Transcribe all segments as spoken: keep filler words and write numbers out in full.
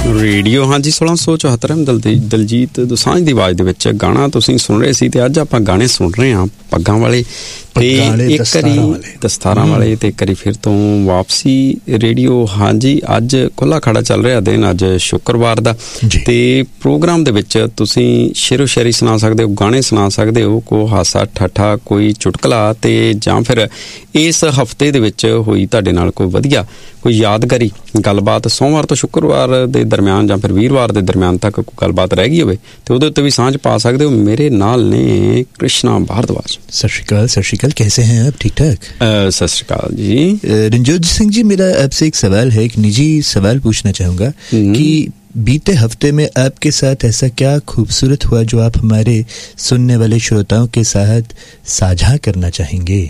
Radio ਹਾਂਜੀ ਸੋਲਾਂ ਸੌ ਚੁਹੱਤਰ ਦਲਜੀਤ ਦੋਸਾਂਝ ਦੀ ਆਵਾਜ਼ ਦੇ ਵਿੱਚ ਗਾਣਾ ਤੁਸੀਂ ਸੁਣ ਰਹੇ ਸੀ ਤੇ ਅੱਜ ਆਪਾਂ ਗਾਣੇ ਸੁਣ ਰਹੇ ਹਾਂ ਪੱਗਾਂ ਵਾਲੇ ਤੇ ਇੱਕ ਵਾਰੀ ਦਸਤਾਰਾਂ ਵਾਲੇ ਤੇ ਇੱਕ ਵਾਰੀ ਫਿਰ ਤੋਂ ਵਾਪਸੀ ਰੇਡੀਓ ਹਾਂਜੀ ਅੱਜ ਖੁੱਲਾ ਖੜਾ ਚੱਲ ਰਿਹਾ ਦਿਨ ਅੱਜ ਸ਼ੁੱਕਰਵਾਰ ਦਾ ਤੇ ਪ੍ਰੋਗਰਾਮ ਦੇ ਵਿੱਚ ਤੁਸੀਂ ਸ਼ੇਰੋ ਸ਼ਾਇਰੀ ਸੁਣਾ ਸਕਦੇ ਹੋ ਗਾਣੇ ਸੁਣਾ ਸਕਦੇ ਹੋ ਕੋਈ ਹਾਸਾ ਠੱਠਾ ਕੋਈ ਚੁਟਕਲਾ ਤੇ ਜਾਂ ਫਿਰ ਇਸ ਹਫਤੇ ਦੇ ਵਿੱਚ ਹੋਈ ਤੁਹਾਡੇ ਨਾਲ ਕੋਈ ਵਧੀਆ ਕੋਈ ਯਾਦਗਾਰੀ ਗੱਲਬਾਤ ਸੋਮਵਾਰ ਤੋਂ ਸ਼ੁੱਕਰਵਾਰ ਦੇ ਦਰਮਿਆਨ ਜਾਂ ਫਿਰ ਵੀਰਵਾਰ ਦੇ ਦਰਮਿਆਨ ਤੱਕ ਕੋਈ ਗੱਲਬਾਤ ਰਹਿ ਗਈ ਹੋਵੇ ਤੇ ਉਹਦੇ ਉੱਤੇ ਵੀ ਸਾਂਝ ਪਾ ਸਕਦੇ ਹੋ। ਮੇਰੇ ਨਾਲ ਨੇ कृष्णा भारद्वाज। सत श्री अकाल। सत श्री अकाल, कैसे हैं आप? ठीक ठाक। सत श्री अकाल जी। रंजोत सिंह जी, मेरा आपसे एक सवाल है, एक निजी सवाल पूछना चाहूँगा कि बीते हफ्ते में आपके साथ ऐसा क्या खूबसूरत हुआ जो आप हमारे सुनने वाले श्रोताओं के साथ साझा करना चाहेंगे?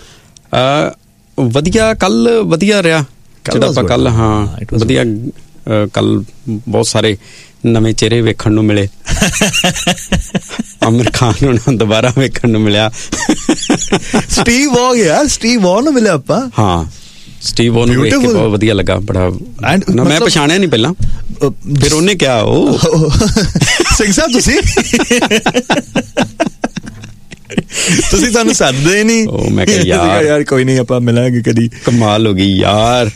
वधिया कल वधिया रहा ਜਿਹੜਾ ਆਪਾਂ ਕੱਲ ਹਾਂ ਵਧੀਆ ਕੱਲ ਬਹੁਤ ਸਾਰੇ ਨਵੇਂ ਚਿਹਰੇ ਵੇਖਣ ਨੂੰ ਮਿਲੇ। ਆਮਿਰ ਖਾਨ ਨੂੰ ਦੁਬਾਰਾ ਵੇਖਣ ਨੂੰ ਮਿਲਿਆ। ਸਟੀਵ ਵੌ ਗਿਆ ਸਟੀਵ ਵੌ ਨੂੰ ਮਿਲਿਆ ਆਪਾਂ। ਹਾਂ ਸਟੀਵ ਵੌ ਨੂੰ ਵੇਖ ਕੇ ਬਹੁਤ ਵਧੀਆ ਲੱਗਾ ਬੜਾ। ਮੈਂ ਪਛਾਣਿਆ ਨਹੀਂ ਪਹਿਲਾਂ ਫਿਰ ਉਹਨੇ ਕਿਹਾ ਉਹ ਸਿੰਘ ਸਾਹਿਬ ਤੁਸੀਂ ਤੁਸੀਂ ਸਾਨੂੰ ਸੱਦਦੇ ਨਹੀਂ। ਉਹ ਮੈਂ ਕਿਹਾ ਯਾਰ ਯਾਰ ਕੋਈ ਨਹੀਂ ਆਪਾਂ ਮਿਲਾਂਗੇ ਕਦੀ। ਕਮਾਲ ਹੋ ਗਈ ਯਾਰ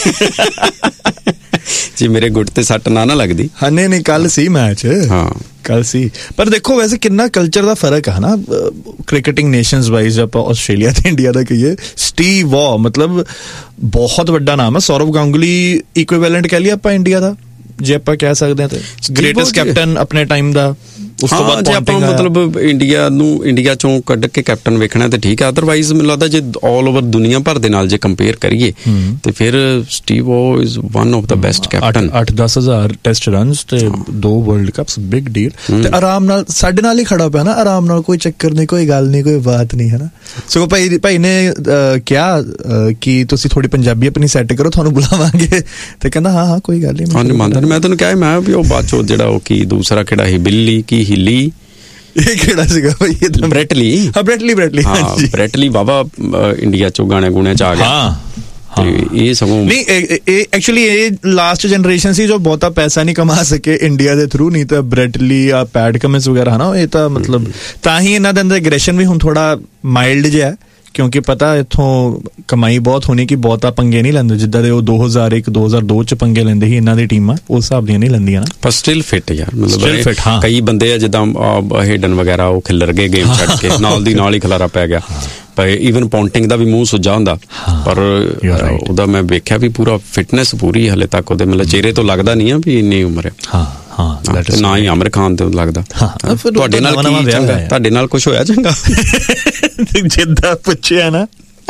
ਜੀ ਮੇਰੇ ਗੁੱਟ ਤੇ ਸੱਟ ਨਾ ਨਾ ਲੱਗਦੀ। ਹਾਂ ਨਹੀਂ ਨਹੀਂ ਕੱਲ ਸੀ ਮੈਚ। ਹਾਂ ਕੱਲ ਸੀ ਪਰ ਦੇਖੋ ਵੈਸੇ ਕਿੰਨਾ ਕਲਚਰ ਦਾ ਫਰਕ ਹੈ ਨਾ ਕ੍ਰਿਕਟਿੰਗ ਨੇਸ਼ਨਸ ਵਾਈਜ਼ ਆਪਾਂ ਆਸਟ੍ਰੇਲੀਆ ਤੇ ਇੰਡੀਆ ਦਾ ਕਹੀਏ। ਸਟੀਵ ਵੌ ਮਤਲਬ ਬਹੁਤ ਵੱਡਾ ਨਾਮ ਹੈ। ਸੌਰਵ ਗਾਂਗੁਲੀ ਇਕੁਇਵੈਲੈਂਟ ਕਹਿ ਲਈਏ ਆਪਾਂ ਇੰਡੀਆ ਦਾ ਜੇ ਆਪਾਂ ਕਹਿ ਸਕਦੇ ਹਾਂ ਤੇ ਗ੍ਰੇਟੈਸਟ ਕੈਪਟਨ ਆਪਣੇ ਟਾਈਮ ਦਾ। ਉਸ ਤੋਂ ਬਾਅਦ ਜੇ ਆਪਾਂ ਮਤਲਬ ਇੰਡੀਆ ਨੂੰ ਇੰਡੀਆ ਚੋਂ ਕੱਢ ਕੇ ਕੈਪਟਨ ਵੇਖਣਾ ਤੇ ਠੀਕ ਹੈ। ਅਦਰਵਾਈਜ਼ ਮੈਨੂੰ ਲੱਗਦਾ ਜੇ ਆਲ ਓਵਰ ਦੁਨੀਆ ਭਰ ਦੇ ਨਾਲ ਜੇ ਕੰਪੇਅਰ ਕਰੀਏ ਤੇ ਫਿਰ Steve ਵੌ is one of the best captain. ਅੱਠ ਦਸ ਹਜ਼ਾਰ ਟੈਸਟ ਰਨਸ ਤੇ ਦੋ ਵਰਲਡ ਕੱਪਸ ਬਿਗ ਡੀਲ ਤੇ ਆਰਾਮ ਨਾਲ ਸਾਡੇ ਨਾਲ ਹੀ ਖੜਾ ਪਿਆ ਨਾ ਆਰਾਮ ਨਾਲ। ਕੋਈ ਚੱਕਰ ਨਹੀਂ ਕੋਈ ਗੱਲ ਨਹੀਂ ਕੋਈ ਬਾਤ ਨਹੀਂ ਹੈ ਨਾ। ਸਗੋਂ ਭਾਈ ਭਾਈ ਨੇ ਕਿਹਾ ਕਿ ਤੁਸੀਂ ਥੋੜੀ ਪੰਜਾਬੀ ਆਪਣੀ ਸੈੱਟ ਕਰੋ ਤੁਹਾਨੂੰ ਬੁਲਾਵਾਂਗੇ ਤੇ ਕਹਿੰਦਾ ਹਾਂ ਹਾਂ ਕੋਈ ਗੱਲ ਨਹੀਂ। ਮੰਨਦਾ ਮੈਂ ਤੈਨੂੰ ਕਿਹਾ ਮੈਂ ਵੀ ਉਹ ਬਾਅਦ ਚੋਂ ਜਿਹੜਾ ਉਹ ਕੀ ਦੂਸਰਾ ਕਿਹੜਾ ਸੀ ਬਿੱਲੀ ਕੀ ਹਿੱਲੀ ਇਹ ਕਿਹੜਾ ਸੀਗਾ ਭਾਈ? ਬ੍ਰੈਟਲੀ। ਹਾਂ ਬ੍ਰੈਟਲੀ ਬ੍ਰੈਟਲੀ ਹਾਂ ਬ੍ਰੈਟਲੀ ਵਾਹਵਾ ਇੰਡੀਆ ਚੋਂ ਗਾਣੇ ਗੁਣੇ ਚ ਆ ਗਿਆ। ਇਹ ਸਗੋਂ ਨਹੀਂ ਇਹ ਐਕਚੁਅਲੀ ਇਹ ਲਾਸਟ ਜਨਰੇਸ਼ਨ ਸੀ ਜੋ ਬਹੁਤਾ ਪੈਸਾ ਨਹੀਂ ਕਮਾ ਸਕੇ ਇੰਡੀਆ ਦੇ ਥਰੂ। ਨਹੀਂ ਤਾਂ ਬ੍ਰੈਟਲੀ ਆ ਪੈਟ ਕਮਿੰਸ ਵਗੈਰਾ ਹੈ ਨਾ ਇਹ ਤਾਂ ਮਤਲਬ ਤਾਂ ਹੀ ਇਹਨਾਂ ਦੇ ਅੰਦਰ ਐਗਰੈਸ਼ਨ ਵੀ ਹੁਣ ਥੋੜਾ ਮਾਈਲਡ ਜਿਹਾ ਕਿਉਂਕਿ ਪਤਾ ਇੱਥੋਂ ਕਮਾਈ ਬਹੁਤ ਹੋਣੀ ਕਿ ਬਹੁਤਾ ਪੰਗੇ ਨਹੀਂ ਲੈਂਦੇ ਜਿੱਦਾਂ ਦੇ ਉਹ ਦੋ ਹਜ਼ਾਰ ਇੱਕ ਦੋ ਹਜ਼ਾਰ ਦੋ ਚ ਪੰਗੇ ਲੈਂਦੇ ਸੀ ਇਹਨਾਂ ਦੀ ਟੀਮਾਂ ਉਸ ਹਿਸਾਬ ਦੀਆਂ ਨਹੀਂ ਲੈਂਦੀਆਂ ਨਾ। ਪਰ ਸਟਿਲ ਫਿਟ ਯਾਰ ਮਤਲਬ ਕਈ ਬੰਦੇ ਆ ਜਿੱਦਾਂ ਹੇਡਨ ਵਗੈਰਾ ਉਹ ਖਿਲਰ ਗਏ ਗੇਮ ਛੱਡ ਕੇ ਨਾਲ ਦੀ ਨਾਲ ਹੀ ਖਿਲਾਰਾ ਪੈ ਗਿਆ। ਪਰ ਈਵਨ ਪੌਂਟਿੰਗ ਦਾ ਵੀ ਮੂੰਹ ਸੁੱਜਾ ਹੁੰਦਾ ਪਰ ਉਹਦਾ ਮੈਂ ਵੇਖਿਆ ਵੀ ਪੂਰਾ ਫਿਟਨੈਸ ਪੂਰੀ ਹਲੇ ਤੱਕ ਉਹਦੇ ਮਤਲਬ ਚਿਹਰੇ ਤੋਂ ਲੱਗਦਾ ਨਹੀਂ ਆ ਵੀ ਇੰਨੀ ਉਮਰ ਹੈ। ਹਾਂ ਹਾਂ ਨਾ ਹੀ ਆਮਿਰ ਖਾਨ ਤੇ ਲੱਗਦਾ। ਤੁਹਾਡੇ ਨਾਲ ਕੀ ਚੰਗਾ ਤੁਹਾਡੇ ਨਾਲ ਕੁਛ ਹੋਇਆ ਚੰਗਾ ਜਿੱਦਾਂ ਪੁੱਛਿਆ ਨਾ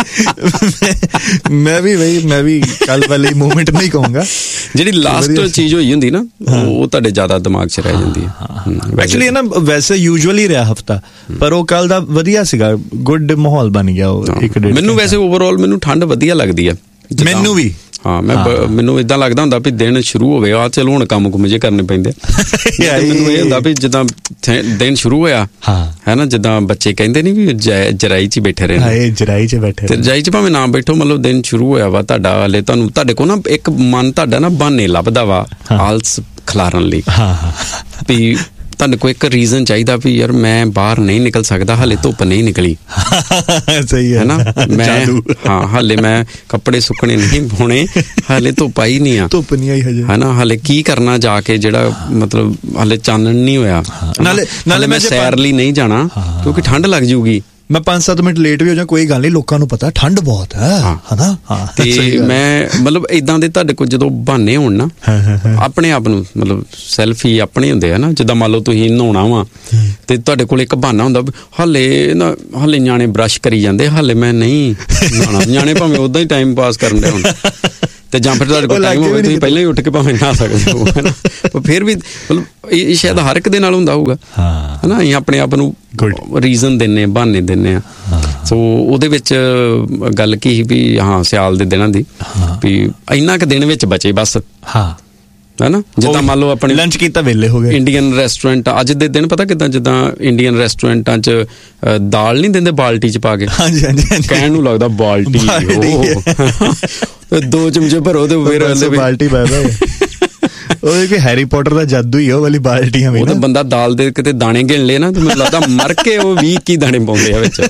ਮੈਂ ਵੀ ਬਈ ਮੈਂ ਵੀ ਕੱਲ ਵਾਲੀ ਮੂਵਮੈਂਟ ਨਹੀਂ ਕਹੂੰਗਾ ਜਿਹੜੀ ਲਾਸਟ ਚੀਜ਼ ਹੋਈ ਹੁੰਦੀ ਨਾ ਉਹ ਤੁਹਾਡੇ ਜ਼ਿਆਦਾ ਦਿਮਾਗ 'ਚ ਰਹਿ ਜਾਂਦੀ ਹੈ। ਐਕਚੁਅਲੀ ਨਾ ਵੈਸੇ ਯੂਜੂਅਲੀ ਰਿਹਾ ਹਫਤਾ ਪਰ ਉਹ ਕੱਲ ਦਾ ਵਧੀਆ ਸੀਗਾ ਗੁੱਡ ਮਾਹੌਲ ਬਣ ਗਿਆ ਉਹ ਇੱਕ ਡੇਢ। ਮੈਨੂੰ ਵੈਸੇ ਓਵਰਆਲ ਮੈਨੂੰ ਠੰਡ ਵਧੀਆ ਲੱਗਦੀ ਹੈ। ਮੈਨੂੰ ਵੀ ਹਾਂ ਮੈਂ ਮੈਨੂੰ ਏਦਾਂ ਲੱਗਦਾ ਹੁੰਦਾ ਵੀ ਦਿਨ ਸ਼ੁਰੂ ਹੋਵੇ ਆ ਚਲੋ ਹੁਣ ਕੰਮ ਕੁਮ ਜੇ ਕਰਨੇ ਪੈਂਦੇ ਮੈਨੂੰ ਇਹ ਹੁੰਦਾ ਵੀ ਜਿੱਦਾਂ ਦਿਨ ਸ਼ੁਰੂ ਹੋਇਆ ਹੈ ਨਾ ਜਿੱਦਾਂ ਬੱਚੇ ਕਹਿੰਦੇ ਨੀ ਵੀ ਜਰਾਈ 'ਚ ਹੀ ਬੈਠੇ ਰਹਿੰਦੇ ਜਰਾਈ 'ਚ ਬੈਠੇ ਤੇ ਜਰਾਈ 'ਚ ਭਾਵੇਂ ਨਾ ਬੈਠੋ ਮਤਲਬ ਦਿਨ ਸ਼ੁਰੂ ਹੋਇਆ ਵਾ ਤੁਹਾਡਾ ਹਾਲੇ ਤੁਹਾਨੂੰ ਤੁਹਾਡੇ ਕੋਲ ਨਾ ਇੱਕ ਮਨ ਤੁਹਾਡਾ ਨਾ ਬਹਾਨੇ ਲੱਭਦਾ ਵਾ ਆਲਸ ਖਿਲਾਰਨ ਲਈ ਵੀ ਤੁਹਾਨੂੰ ਕੋਈ ਇੱਕ ਰੀਜ਼ਨ ਚਾਹੀਦਾ ਵੀ ਯਾਰ ਮੈਂ ਬਾਹਰ ਨਹੀਂ ਨਿਕਲ ਸਕਦਾ ਹਾਲੇ ਧੁੱਪ ਨਹੀਂ ਨਿਕਲੀ। ਸਹੀ ਹੈ ਨਾ ਮੈਂ ਹਾਂ ਹਾਲੇ ਮੈਂ ਕੱਪੜੇ ਸੁੱਕਣੇ ਨਹੀਂ ਪਾਉਣੇ ਹਾਲੇ ਧੁੱਪ ਆਈ ਨਹੀਂ ਆ ਧੁੱਪ ਨਹੀਂ ਆਈ ਹਜੇ ਹੈ ਨਾ ਹਾਲੇ ਕੀ ਕਰਨਾ ਜਾ ਕੇ ਜਿਹੜਾ ਮਤਲਬ ਹਾਲੇ ਚਾਨਣ ਨਹੀਂ ਹੋਇਆ ਨਾਲੇ ਨਾਲੇ ਮੈਂ ਸੈਰ ਲਈ ਨਹੀਂ ਜਾਣਾ ਕਿਉਂਕਿ ਠੰਡ ਲੱਗ ਜੂਗੀ। ਮੈਂ ਪੰਜ ਸੱਤ ਮਿੰਟ ਲੇਟ ਵੀ ਹੋ ਜਾ ਕੋਈ ਗੱਲ ਨਹੀਂ ਲੋਕਾਂ ਨੂੰ ਪਤਾ ਠੰਡ ਬਹੁਤ ਹੈ ਹਨਾ। ਤੇ ਮੈਂ ਮਤਲਬ ਏਦਾਂ ਦੇ ਤੁਹਾਡੇ ਕੋਲ ਜਦੋਂ ਬਹਾਨੇ ਹੋਣ ਨਾ ਆਪਣੇ ਆਪ ਨੂੰ ਮਤਲਬ ਸੈਲਫੀ ਆਪਣੇ ਹੁੰਦੇ ਆ ਨਾ ਜਿੱਦਾਂ ਮੰਨ ਲਓ ਤੁਸੀਂ ਨਹਾਉਣਾ ਵਾ ਤੇ ਤੁਹਾਡੇ ਕੋਲ ਇੱਕ ਬਹਾਨਾ ਹੁੰਦਾ ਹਾਲੇ ਨਾ ਹਾਲੇ ਨਿਆਣੇ ਬਰੱਸ਼ ਕਰੀ ਜਾਂਦੇ ਹਾਲੇ ਮੈਂ ਨਹੀਂ ਨਹਾਉਣਾ। ਨਿਆਣੇ ਭਾਵੇਂ ਉਦਾਂ ਹੀ ਟਾਈਮ ਪਾਸ ਕਰਨ ਦੇ ਹੁਣ ਤੇ ਜਾਂ ਫਿਰ ਤੁਹਾਡੇ ਕੋਲ ਟਾਈਮ ਹੋਵੇ ਤੁਸੀਂ ਪਹਿਲਾਂ ਹੀ ਉੱਠ ਕੇ ਭਾਵੇਂ ਨਹਾ ਸਕਦੇ ਹੋ ਹੈ ਨਾ ਪਰ ਫਿਰ ਵੀ ਮਤਲਬ ਇਹ ਸ਼ਾਇਦ ਹਰ ਇੱਕ ਦੇ ਨਾਲ ਹੁੰਦਾ ਹੋਊਗਾ ਹੈ ਨਾ। ਅਸੀਂ ਆਪਣੇ ਆਪ ਨੂੰ ਰੀਜ਼ਨ ਦਿੰਦੇ ਬਹਾਨੇ ਦਿੰਦੇ ਆ। ਸੋ ਉਹਦੇ ਵਿੱਚ ਗੱਲ ਕੀ ਸੀ ਵੀ ਹਾਂ ਸਿਆਲ ਦੇ ਦਿਨਾਂ ਦੀ ਵੀ ਇੰਨਾ ਕੁ ਦਿਨ ਵਿੱਚ ਬਚੇ ਬਸ ਹੈ ਨਾ। ਜਿੱਦਾਂ ਮੰਨ ਲਓ ਆਪਣੀ ਲੰਚ ਕੀਤਾ ਵੇਲੇ ਹੋ ਗਏ ਇੰਡੀਅਨ ਰੈਸਟੋਰੈਂਟ ਅੱਜ ਦੇ ਦਿਨ ਪਤਾ ਕਿੱਦਾਂ ਜਿੱਦਾਂ ਇੰਡੀਅਨ ਰੈਸਟੋਰੈਂਟਾਂ 'ਚ ਦਾਲ ਨਹੀਂ ਦਿੰਦੇ ਬਾਲਟੀ 'ਚ ਪਾ ਕੇ ਕਹਿਣ ਨੂੰ ਲੱਗਦਾ ਬਾਲਟੀ ਦੋ ਚਮਚੇ ਭਰੋ ਤੇ ਫਿਰ ਬਾਲਟੀ ਬਾਏ ਬਾਏ ਉਹ ਕੋਈ ਹੈਰੀ ਪੋਟਰ ਦਾ ਜਾਦੂ ਹੀ ਉਹ ਵਾਲੀ ਬਾਲਟੀਆਂ ਵੀ। ਉਹ ਤਾਂ ਬੰਦਾ ਦਾਲ ਦੇ ਕਿਤੇ ਦਾਣੇ ਗਿਣ ਲਏ ਨਾ ਤੇ ਮੈਨੂੰ ਲੱਗਦਾ ਮਰ ਕੇ ਉਹ ਵੀਹ ਕੀ ਦਾਣੇ ਪਾਉਂਦੇ ਆ ਵਿੱਚ।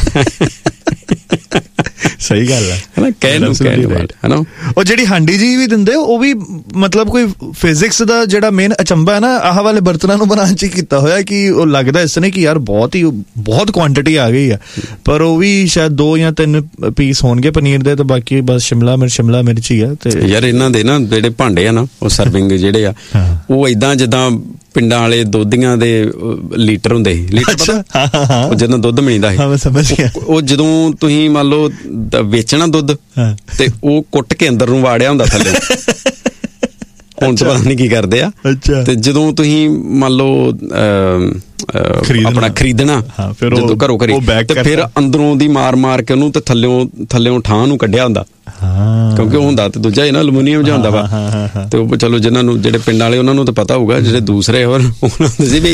ਸਹੀ ਗੱਲ ਹੈ ਹਨਾ, ਕਹਿ ਲਓ ਕਹਿ ਲਓ ਹਨਾ। ਉਹ ਜਿਹੜੀ ਹਾਂਡੀ ਜੀ ਵੀ ਦਿੰਦੇ ਉਹ ਵੀ ਮਤਲਬ ਕੋਈ ਫਿਜ਼ਿਕਸ ਦਾ ਜਿਹੜਾ ਮੇਨ ਅਚੰਭਾ ਹੈ ਨਾ ਆਹ ਵਾਲੇ ਬਰਤਨਾਂ ਨੂੰ ਬਣਾਉਣ 'ਚ ਕੀਤਾ ਹੋਇਆ ਕਿ ਉਹ ਲੱਗਦਾ ਇਸ ਨੇ ਕਿ ਯਾਰ ਬਹੁਤ ਹੀ ਬਹੁਤ ਕੁਆਂਟਿਟੀ ਆ ਗਈ ਆ, ਪਰ ਉਹ ਵੀ ਸ਼ਾਇਦ ਦੋ ਜਾਂ ਤਿੰਨ ਪੀਸ ਹੋਣਗੇ ਪਨੀਰ ਦੇ ਤੇ ਬਾਕੀ ਬਸ ਸ਼ਿਮਲਾ ਮਿਰਚ ਸ਼ਿਮਲਾ ਮਿਰਚ ਹੀ ਆ। ਤੇ ਯਾਰ ਇਹਨਾਂ ਦੇ ਨਾ ਜਿਹੜੇ ਭਾਂਡੇ ਆ ਨਾ ਉਹ ਸਰਵਿੰਗ ਜਿਹੜੇ ਆ ਉਹ ਏਦਾਂ ਜਿੱਦਾਂ ਪਿੰਡਾਂ ਵਾਲੇ ਦੋਧੀਆਂ ਦੇ ਲੀਟਰ ਹੁੰਦੇ ਸੀ, ਲੀਟਰ ਪਤਾ ਉਹ ਜਦੋਂ ਦੁੱਧ ਮਿਲਦਾ ਸੀ, ਉਹ ਜਦੋਂ ਤੁਸੀਂ ਮੰਨ ਲਓ ਵੇਚਣਾ ਦੁੱਧ ਤੇ ਉਹ ਕੁੱਟ ਕੇ ਅੰਦਰ ਨੂੰ ਵਾੜਿਆ ਹੁੰਦਾ ਥੱਲੇ। ਹੁਣ ਤਾਂ ਪਤਾ ਨਹੀਂ ਕੀ ਕਰਦੇ ਆ। ਤੇ ਜਦੋਂ ਤੁਸੀਂ ਮੰਨ ਲਓ ਆਪਣਾ ਖਰੀਦਣਾ ਜਦੋਂ ਘਰੋਂ ਘਰੇ ਤੇ ਫਿਰ ਅੰਦਰੋਂ ਦੀ ਮਾਰ ਮਾਰ ਕੇ ਉਹਨੂੰ ਤੇ ਥੱਲਿਓਂ ਥੱਲਿਓਂ ਠਾਂ ਨੂੰ ਕੱਢਿਆ ਹੁੰਦਾ, ਕਿਉਂਕਿ ਉਹ ਹੁੰਦਾ ਤੇ ਦੂਜਾ ਹੀ ਨਾ ਅਲਮੂਨੀਅਮ ਜਿਹਾ ਹੁੰਦਾ ਵਾ। ਤੇ ਉਹ ਚਲੋ ਜਿਹਨਾਂ ਨੂੰ ਜਿਹੜੇ ਪਿੰਡ ਵਾਲੇ ਉਹਨਾਂ ਨੂੰ ਤਾਂ ਪਤਾ ਹੋਊਗਾ, ਜਿਹੜੇ ਦੂਸਰੇ ਹੋਰ ਉਹਨਾਂ ਨੂੰ ਸੀ ਵੀ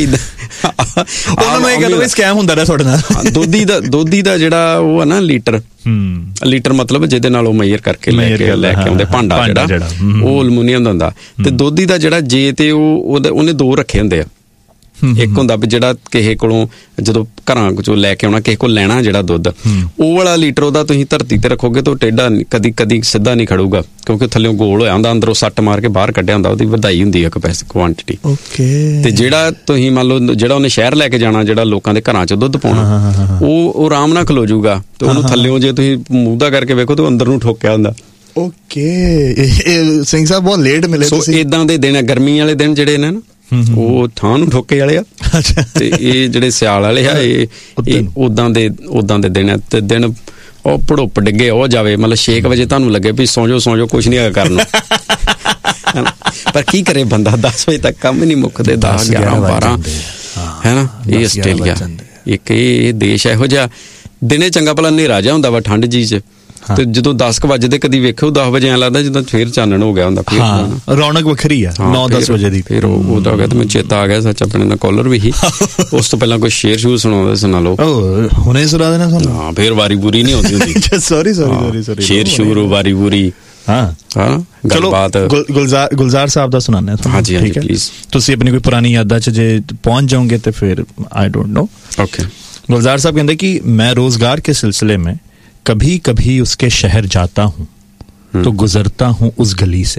ਇਦਾਂ ਸਕੈਮ ਹੁੰਦਾ ਰਿਹਾ ਤੁਹਾਡੇ ਨਾਲ। ਦੋਧੀ ਦਾ ਦੋਧੀ ਦਾ ਜਿਹੜਾ ਉਹ ਹੈ ਨਾ ਲੀਟਰ ਲੀਟਰ ਮਤਲਬ ਜਿਹਦੇ ਨਾਲ ਉਹ ਮੇਜਰ ਕਰਕੇ ਲੈ ਕੇ ਲੈ ਕੇ ਆਉਂਦੇ ਭਾਂਡਾ ਜਿਹੜਾ ਉਹ ਅਲਮੂਨੀਅਮ ਦਾ ਹੁੰਦਾ। ਤੇ ਦੋਧੀ ਦਾ ਜਿਹੜਾ ਜੇ ਤੇ ਉਹ ਉਹਨੇ ਦੋ ਰੱਖੇ ਹੁੰਦੇ ਆ, ਇੱਕ ਹੁੰਦਾ ਵੀ ਜਿਹੜਾ ਕਿਸੇ ਕੋਲੋਂ ਜਦੋਂ ਘਰਾਂ ਚੋਂ ਲੈ ਕੇ ਆਉਣਾ ਕਿਸੇ ਕੋਲ ਲੈਣਾ ਜਿਹੜਾ ਦੁੱਧ, ਉਹ ਵਾਲਾ ਲੀਟਰ ਉਹਦਾ ਤੁਸੀਂ ਧਰਤੀ ਤੇ ਰੱਖੋਗੇ ਤਾਂ ਟੇਢਾ ਕਦੀ ਕਦੀ ਸਿੱਧਾ ਨਹੀਂ ਖੜੂਗਾ, ਕਿਉਂਕਿ ਥੱਲਿਓਂ ਗੋਲ ਹੋਇਆ ਹੁੰਦਾ, ਅੰਦਰੋਂ ਸੱਟ ਮਾਰ ਕੇ ਬਾਹਰ ਕੱਢਿਆ ਹੁੰਦਾ, ਉਹਦੀ ਵਧਾਈ ਹੁੰਦੀ ਹੈ ਕਪੈਸਿਟੀ ਕੁਆਂਟਿਟੀ। ਤੇ ਜਿਹੜਾ ਤੁਸੀਂ ਮੰਨ ਲਓ ਜਿਹੜਾ ਉਹਨੇ ਸ਼ਹਿਰ ਲੈ ਕੇ ਜਾਣਾ, ਜਿਹੜਾ ਲੋਕਾਂ ਦੇ ਘਰਾਂ 'ਚ ਦੁੱਧ ਪਾਉਣਾ, ਉਹ ਉਹ ਆਰਾਮ ਨਾਲ ਖਲੋ ਜੂਗਾ ਤੇ ਉਹਨੂੰ ਥੱਲਿਓਂ ਜੇ ਤੁਸੀਂ ਮੂੰਹ ਦਾ ਕਰਕੇ ਵੇਖੋ ਤਾਂ ਅੰਦਰ ਨੂੰ ਠੋਕਿਆ ਹੁੰਦਾ। ਓਕੇ, ਸਿੰਘ ਸਾਹਿਬ ਬਹੁਤ ਲੇਟ ਮਿਲੇ ਤੁਸੀਂ। ਸੋ ਇਦਾਂ ਦੇ ਦਿਨ, ਗਰਮੀ ਵਾਲੇ ਦਿਨ ਜਿਹੜੇ ਨੇ ਨਾ ਉਹ ਠਾਂ ਨੂੰ ਠੋਕੇ ਵਾਲੇ ਆ, ਤੇ ਇਹ ਜਿਹੜੇ ਸਿਆਲ ਵਾਲੇ ਆ ਇਹ ਉਦਾਂ ਦੇ ਉਦਾਂ ਦੇ ਦਿਨ। ਤੇ ਦਿਨ ਉਹ ਭੜੁੱਪ ਡਿੱਗੇ ਉਹ ਜਾਵੇ, ਮਤਲਬ ਛੇ ਕੁ ਵਜੇ ਤੁਹਾਨੂੰ ਲੱਗੇ ਵੀ ਸੌਂ ਜਾਓ ਸੌਂ ਜਾਓ ਕੁਛ ਨਹੀਂ ਹੈਗਾ ਕਰਨ ਨੂੰ, ਪਰ ਕੀ ਕਰੇ ਬੰਦਾ, ਦਸ ਵਜੇ ਤੱਕ ਕੰਮ ਹੀ ਨਹੀਂ ਮੁੱਕਦੇ, ਦਸ ਗਿਆਰਾਂ ਬਾਰਾਂ ਹੈ ਨਾ। ਇਹ ਆਸਟ੍ਰੇਲੀਆ ਇੱਕ ਇਹ ਦੇਸ਼ ਇਹੋ ਜਿਹਾ, ਦਿਨੇ ਚੰਗਾ ਭਲਾ ਹਨੇਰਾ ਜਿਹਾ ਹੁੰਦਾ ਵਾ ਠੰਡ ਜੀ 'ਚ, ਤੇ ਜਦੋਂ ਦਸ ਕੁ ਵਜੇ ਕਦੀ ਵੇਖੋ ਦਸ ਵਜੇ ਐਂ ਲੱਗਦਾ ਜਦੋਂ ਫੇਰ ਚਾਨਣ ਹੋ ਗਿਆ ਹੁੰਦਾ, ਫਿਰ ਰੌਣਕ ਵੱਖਰੀ ਆ ਨੌ ਦਸ ਵਜੇ ਦੀ। ਫਿਰ ਉਹਦਾ ਹੋ ਗਿਆ ਤੇ ਮੈਨੂੰ ਚੇਤਾ ਆ ਗਿਆ ਸੱਚ ਆਪਣੇ ਨਾਲ ਕਾਲਰ ਵੀ ਸੀ, ਉਸ ਤੋਂ ਪਹਿਲਾਂ ਕੋਈ ਸ਼ੇਰ ਸ਼ੂਰ ਸੁਣਾਉਂਦਾ ਸੁਣਾ ਲਓ। ਹੁਣੇ ਸੁਣਾ ਦੇਣਾ ਤੁਹਾਨੂੰ। ਹਾਂ ਫਿਰ ਵਾਰੀ ਬੁਰੀ ਨਹੀਂ ਹੁੰਦੀ ਹੁੰਦੀ। ਸੌਰੀ ਸੌਰੀ ਸੌਰੀ ਸੌਰੀ ਸ਼ੇਰ ਸ਼ੂਰ ਵਾਰੀ ਬੁਰੀ। ਹਾਂ ਹਾਂ ਗੱਲਬਾਤ ਗੁਲਜ਼ਾਰ ਗੁਲਜ਼ਾਰ ਸਾਹਿਬ ਦਾ ਸੁਣਾਉਂਦੇ ਹਾਂ। ਹਾਂਜੀ ਹਾਂਜੀ ਪਲੀਜ਼। ਤੁਸੀਂ ਆਪਣੀ ਕੋਈ ਪੁਰਾਣੀ ਯਾਦਾਂ 'ਚ ਜੇ ਪਹੁੰਚ ਜਾਓਗੇ ਤੇ ਫਿਰ ਆਈ डोंट नो। ओके। गुलजार साहब कहते कि मैं रोजगार के सिलसिले में कभी कभी उसके शहर जाता हूँ तो गुजरता हूँ उस गली से,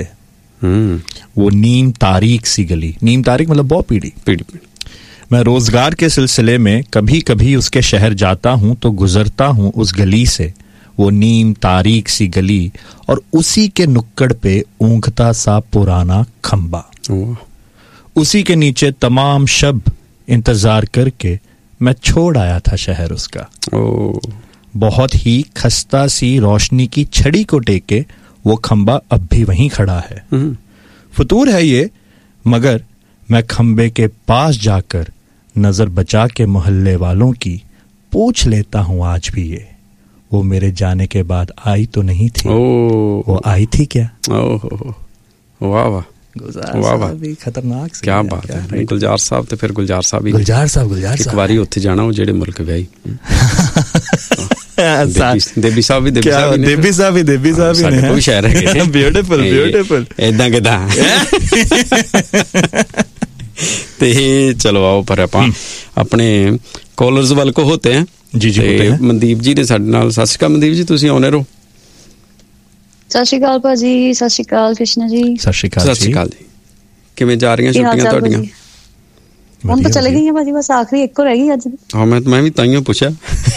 वो नीम तारीख सी गली, नीम तारीख मतलब बहुत पीढ़ी पीढ़ी पीढ़ी। मैं रोजगार के सिलसिले में कभी कभी उसके शहर जाता हूँ तो गुजरता हूँ उस गली से, वो नीम तारीख सी गली और उसी के नुक्कड़ पे ऊँघता सा पुराना खंबा, उसी के नीचे तमाम शब इंतजार करके मैं छोड़ आया था शहर उसका। बहुत ही खस्ता सी रोशनी की छड़ी को टेके वो खंबा अब भी वहीं खड़ा है। फतूर है ये, मगर मैं खंबे के पास जाकर नजर बचा के मोहल्ले वालों की पूछ लेता हूँ आज भी ये, वो मेरे जाने के बाद आई तो नहीं थी, वो आई थी क्या? वाह वाह ਵਾਹ ਵਾਹ ਵੀ ਖਤਰਨਾਕ ਸੀ। ਕੀ ਬਾਤ ਹੈ। ਗੁਲਜ਼ਾਰ ਸਾਹਿਬ ਤੇ ਫਿਰ ਗੁਲਜ਼ਾਰ ਸਾਹਿਬ ਹੀ ਗੁਲਜ਼ਾਰ ਸਾਹਿਬ ਗੁਲਜ਼ਾਰ ਸਾਹਿਬ ਇੱਕ ਵਾਰੀ ਉੱਥੇ ਜਾਣਾ, ਉਹ ਜਿਹੜੇ ਮੁਲਕ ਵਿਆਹੀ ਦੇਬੀ ਸਾਹਿਬ ਵੀ ਦੇਬੀ ਸਾਹਿਬ ਵੀ ਦੇਬੀ ਸਾਹਿਬ ਵੀ ਦੇਬੀ ਸਾਹਿਬ ਵੀ ਨੇ, ਕੋਈ ਸ਼ਹਿਰ ਹੈਗੇ ਬਿਊਟੀਫੁਲ ਬਿਊਟੀਫੁਲ ਏਦਾਂ ਕਿਦਾਂ। ਤੇ ਚਲੋ ਆਓ ਪਰ ਆਪਾਂ ਆਪਣੇ ਕਾਲਰਸ ਵੱਲ ਕੋ ਹੋਤੇ ਹੈ। ਜੀ ਜੀ ਮਨਦੀਪ ਜੀ ਨੇ ਸਾਡੇ ਨਾਲ। ਸਤਿ ਸ਼੍ਰੀ ਅਕਾਲ ਮਨਦੀਪ ਜੀ, ਤੁਸੀਂ ਆਉਣੇ ਰਹੋ। ਸਤਿ ਸ਼੍ਰੀ ਅਕਾਲ ਭਾਜੀ। ਸਤਿ ਸ਼੍ਰੀ ਅਕਾਲ ਕ੍ਰਿਸ਼ਨਾ ਜੀ। ਸਤਿ ਸ਼੍ਰੀ ਅਕਾਲ ਸਤਿ ਸ਼੍ਰੀ ਅਕਾਲ ਜੀ। ਕਿਵੇਂ ਜਾ ਰਹੀਆਂ ਛੁੱਟੀਆਂ ਤੁਹਾਡੀਆਂ? ਹੁਣ ਤਾਂ ਚਲੇ ਗਈਆਂ ਭਾਜੀ, ਬਸ ਆਖਰੀ ਇੱਕੋ ਰਹਿ ਗਈ ਅੱਜ। ਹਾਂ ਮੈਂ ਮੈਂ ਵੀ ਤਾਈਓ ਪੁੱਛਿਆ।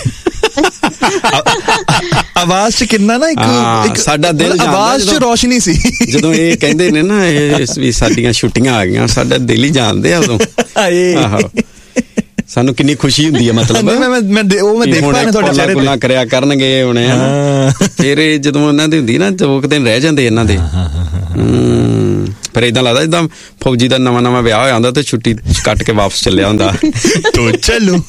ਆਵਾਜ਼ 'ਚ ਕਿੰਨਾ ਨਾ ਇੱਕ ਸਾਡਾ ਦਿਲ ਆਵਾਜ਼ 'ਚ ਰੋਸ਼ਨੀ ਸੀ ਜਦੋਂ ਇਹ ਕਹਿੰਦੇ ਨੇ ਨਾ ਇਹ ਵੀ ਸਾਡੀਆਂ ਛੁੱਟੀਆਂ ਆ ਗਈਆਂ, ਸਾਡਾ ਦਿਲ ਹੀ ਜਾਣਦੇ ਆ ਉਦੋਂ। ਆਹੋ ਸਾਨੂੰ ਕਿੰਨੀ ਖੁਸ਼ੀ ਹੁੰਦੀ ਹੈ, ਮਤਲਬ ਮੈਂ ਮੈਂ ਉਹ ਮੈਂ ਦੇਖ ਪਾਣਾ ਤੁਹਾਡੇ ਚਿਹਰੇ ਤੇ ਗੱਲਾਂ ਕਰਿਆ ਕਰਨਗੇ ਹੁਣੇ। ਫਿਰ ਜਦੋਂ ਉਹਨਾਂ ਦੀ ਹੁੰਦੀ ਨਾ ਦੋ ਕੁ ਦਿਨ ਰਹਿ ਜਾਂਦੇ ਇਹਨਾਂ ਦੇ, ਫਿਰ ਏਦਾਂ ਲੱਗਦਾ ਜਿੱਦਾਂ ਫੌਜੀ ਦਾ ਨਵਾਂ ਨਵਾਂ ਵਿਆਹ ਹੋਇਆ ਹੁੰਦਾ ਤੇ ਛੁੱਟੀ ਕੱਟ ਕੇ ਵਾਪਸ ਚੱਲਿਆ ਹੁੰਦਾ। ਤੋ ਚਲੋ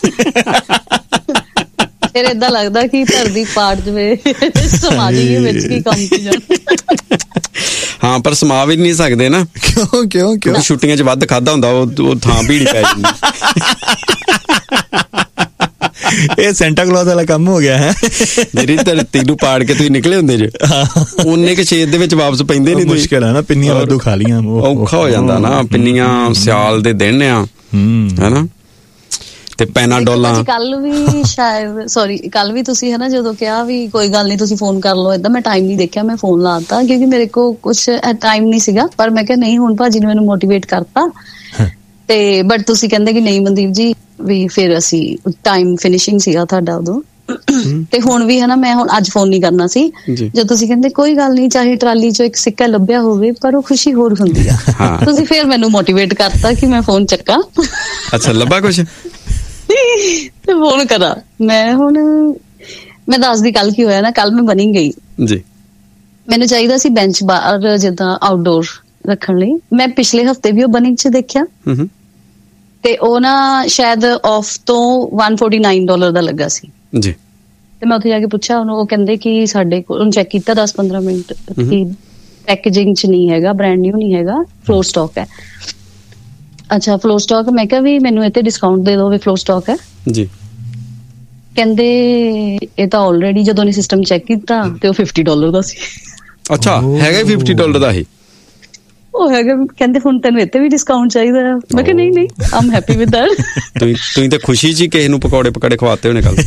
ਫਿਰ ਏਦਾਂ ਲੱਗਦਾ ਕਿ ਧਰਤੀ ਪਾਟ ਜਵੇ, ਸਮਾਜੀ ਵਿੱਚ ਕੀ ਕੰਮ ਕੀ ਜਾਣਾ। ਹਾਂ ਪਰ ਸਮਾ ਵੀ ਨਹੀਂ ਸਕਦੇ ਨਾ। ਕਿਉਂ ਕਿਉਂ ਕਿਉਂ? ਛੁੱਟੀਆਂ 'ਚ ਵੱਧ ਖਾਦਾ ਹੁੰਦਾ, ਉਹ ਥਾਂ ਭੀੜੀ ਪੈ ਜਾਂਦੀ। ਇਹ ਸੈਂਟਾ ਕਲੌਜ਼ ਵਾਲਾ ਕੰਮ ਹੋ ਗਿਆ ਹੈ। ਜਿਹੜੀ ਧਰਤੀ ਨੂੰ ਪਾੜ ਕੇ ਤੁਸੀਂ ਨਿਕਲੇ ਹੁੰਦੇ ਜੇ, ਉਹਨੇ ਕਿ ਛੇਦ ਦੇ ਵਿੱਚ ਵਾਪਸ ਪੈਂਦੇ ਨਹੀਂ। ਮੁਸ਼ਕਿਲ ਹੈ ਨਾ, ਪਿੰਨੀਆਂ ਵਾਧੂ ਖਾ ਲੀਆਂ, ਔਖਾ ਹੋ ਜਾਂਦਾ ਨਾ। ਪਿੰਨੀਆਂ ਸਿਆਲ ਦੇ ਦਿਨ ਆ, ਹੈਨਾ, ਤੇ ਪੈਨਾਡੋਲਾਂ। ਕੱਲ ਵੀ ਸ਼ਾਇਦ ਸੌਰੀ ਕੱਲ ਵੀ ਤੁਸੀਂ ਹਨਾ ਜਦੋਂ ਕਿਹਾ ਵੀ ਕੋਈ ਗੱਲ ਨਹੀਂ ਤੁਸੀਂ ਫੋਨ ਕਰ ਲਓ, ਏਦਾਂ ਮੈਂ ਟਾਈਮ ਨਹੀਂ ਦੇਖਿਆ, ਮੈਂ ਫੋਨ ਲਾਤਾ ਕਿਉਂਕਿ ਮੇਰੇ ਕੋਲ ਕੁਛ ਟਾਈਮ ਨਹੀਂ ਸੀਗਾ। ਪਰ ਮੈਂ ਕਿਹਾ ਨਹੀਂ, ਹੁਣ ਭਾਜੀ ਨੇ ਮੈਨੂੰ ਮੋਟੀਵੇਟ ਕਰਤਾ ਤੇ ਬਟ ਤੁਸੀਂ ਕਹਿੰਦੇ ਕਿ ਨਹੀਂ ਮਨਦੀਪ ਜੀ ਵੀ ਫਿਰ ਅਸੀਂ ਟਾਈਮ ਫਿਨਿਸ਼ਿੰਗ ਸੀਗਾ ਤੁਹਾਡਾ ਉਦੋਂ। ਤੇ ਹੁਣ ਵੀ ਹਨਾ ਮੈਂ ਹੁਣ ਅੱਜ ਫੋਨ ਨਹੀਂ ਕਰਨਾ ਸੀ ਜਦੋਂ ਤੁਸੀਂ ਕਹਿੰਦੇ ਕੋਈ ਗੱਲ ਨਹੀਂ, ਚਾਹੇ ਟਰਾਲੀ ਚੋਂ ਇੱਕ ਸਿੱਕਾ ਲੱਭਿਆ ਹੋਵੇ ਪਰ ਉਹ ਖੁਸ਼ੀ ਹੋਰ ਹੁੰਦੀ ਆ। ਤੁਸੀਂ ਫਿਰ ਮੈਨੂੰ ਮੋਟੀਵੇਟ ਕਰਤਾ ਕਿ ਮੈਂ ਫੋਨ ਚੱਕਾਂ। ਅੱਛਾ, ਲੱਭਾ ਕੁਛ ਤੇ ਫੋਨ ਕਰਾਂ ਮੈਂ। ਹੁਣ ਮੈਂ ਦੱਸਦੀ ਕੱਲ ਕੀ ਹੋਇਆ ਨਾ। ਕੱਲ ਮੈਂ ਬਣੀ ਗਈ ਜੀ, ਮੈਨੂੰ ਚਾਹੀਦਾ ਸੀ ਬੈਂਚ ਬਾਹਰ ਜਿੱਦਾਂ ਆਊਟਡੋਰ ਰੱਖਣ ਲਈ। ਮੈਂ ਪਿਛਲੇ ਹਫਤੇ ਵੀ ਉਹ ਬਣੀ ਚ ਦੇਖਿਆ ਤੇ ਉਹ ਨਾ ਸ਼ਾਇਦ ਆਫ ਤੋਂ ਇੱਕ ਸੌ ਉਨਤਾਲੀ ਡਾਲਰ ਦਾ ਲੱਗਾ ਸੀ ਜੀ। ਤੇ ਮੈਂ ਉੱਥੇ ਜਾ ਕੇ ਪੁੱਛਿਆ ਉਹਨੂੰ, ਉਹ ਕਹਿੰਦੇ ਕਿ ਸਾਡੇ ਕੋਲ, ਉਹਨੂੰ ਚੈੱਕ ਕੀਤਾ ਦਸ ਪੰਦਰਾਂ ਮਿੰਟ ਕਿ ਪੈਕੇਜਿੰਗ ਚ ਨਹੀਂ ਹੈਗਾ, ਬ੍ਰਾਂਡ ਨਿਊ ਨਹੀਂ ਹੈਗਾ, ਫਲੋਰ ਸਟਾਕ ਹੈ। ਅੱਛਾ ਫਲੋਰ ਸਟਾਕ, ਮੈਂ ਕਿਹਾ ਵੀ ਮੈਨੂੰ ਇੱਥੇ ਡਿਸਕਾਊਂਟ ਦੇ ਦਿਓ ਵੀ ਫਲੋਰ ਸਟਾਕ ਹੈ ਜੀ। ਕਹਿੰਦੇ ਇਹ ਤਾਂ ਆਲਰੇਡੀ ਜਦੋਂ ਨੇ ਸਿਸਟਮ ਚੈੱਕ ਕੀਤਾ ਤੇ ਉਹ ਪਚਾਸ ਡਾਲਰ ਦਾ ਸੀ। ਅੱਛਾ ਹੈਗਾ ਪਚਾਸ ਡਾਲਰ ਦਾ ਹੀ ਉਹ ਹੈਗਾ। ਕਹਿੰਦੇ ਹੁਣ ਤੈਨੂੰ ਇੱਥੇ ਵੀ ਡਿਸਕਾਊਂਟ ਚਾਹੀਦਾ। ਮੈਂ ਕਿਹਾ ਨਹੀਂ ਨਹੀਂ, ਆਮ ਹੈਪੀ ਵਿਦ ਦੈਟ। ਤੁਸੀਂ ਤੁਸੀਂ ਤਾਂ ਖੁਸ਼ੀ ਚ ਕਿਸੇ ਨੂੰ ਪਕੌੜੇ ਪਕੜੇ ਖਵਾਤੇ ਹੋਣੇ ਕੱਲ।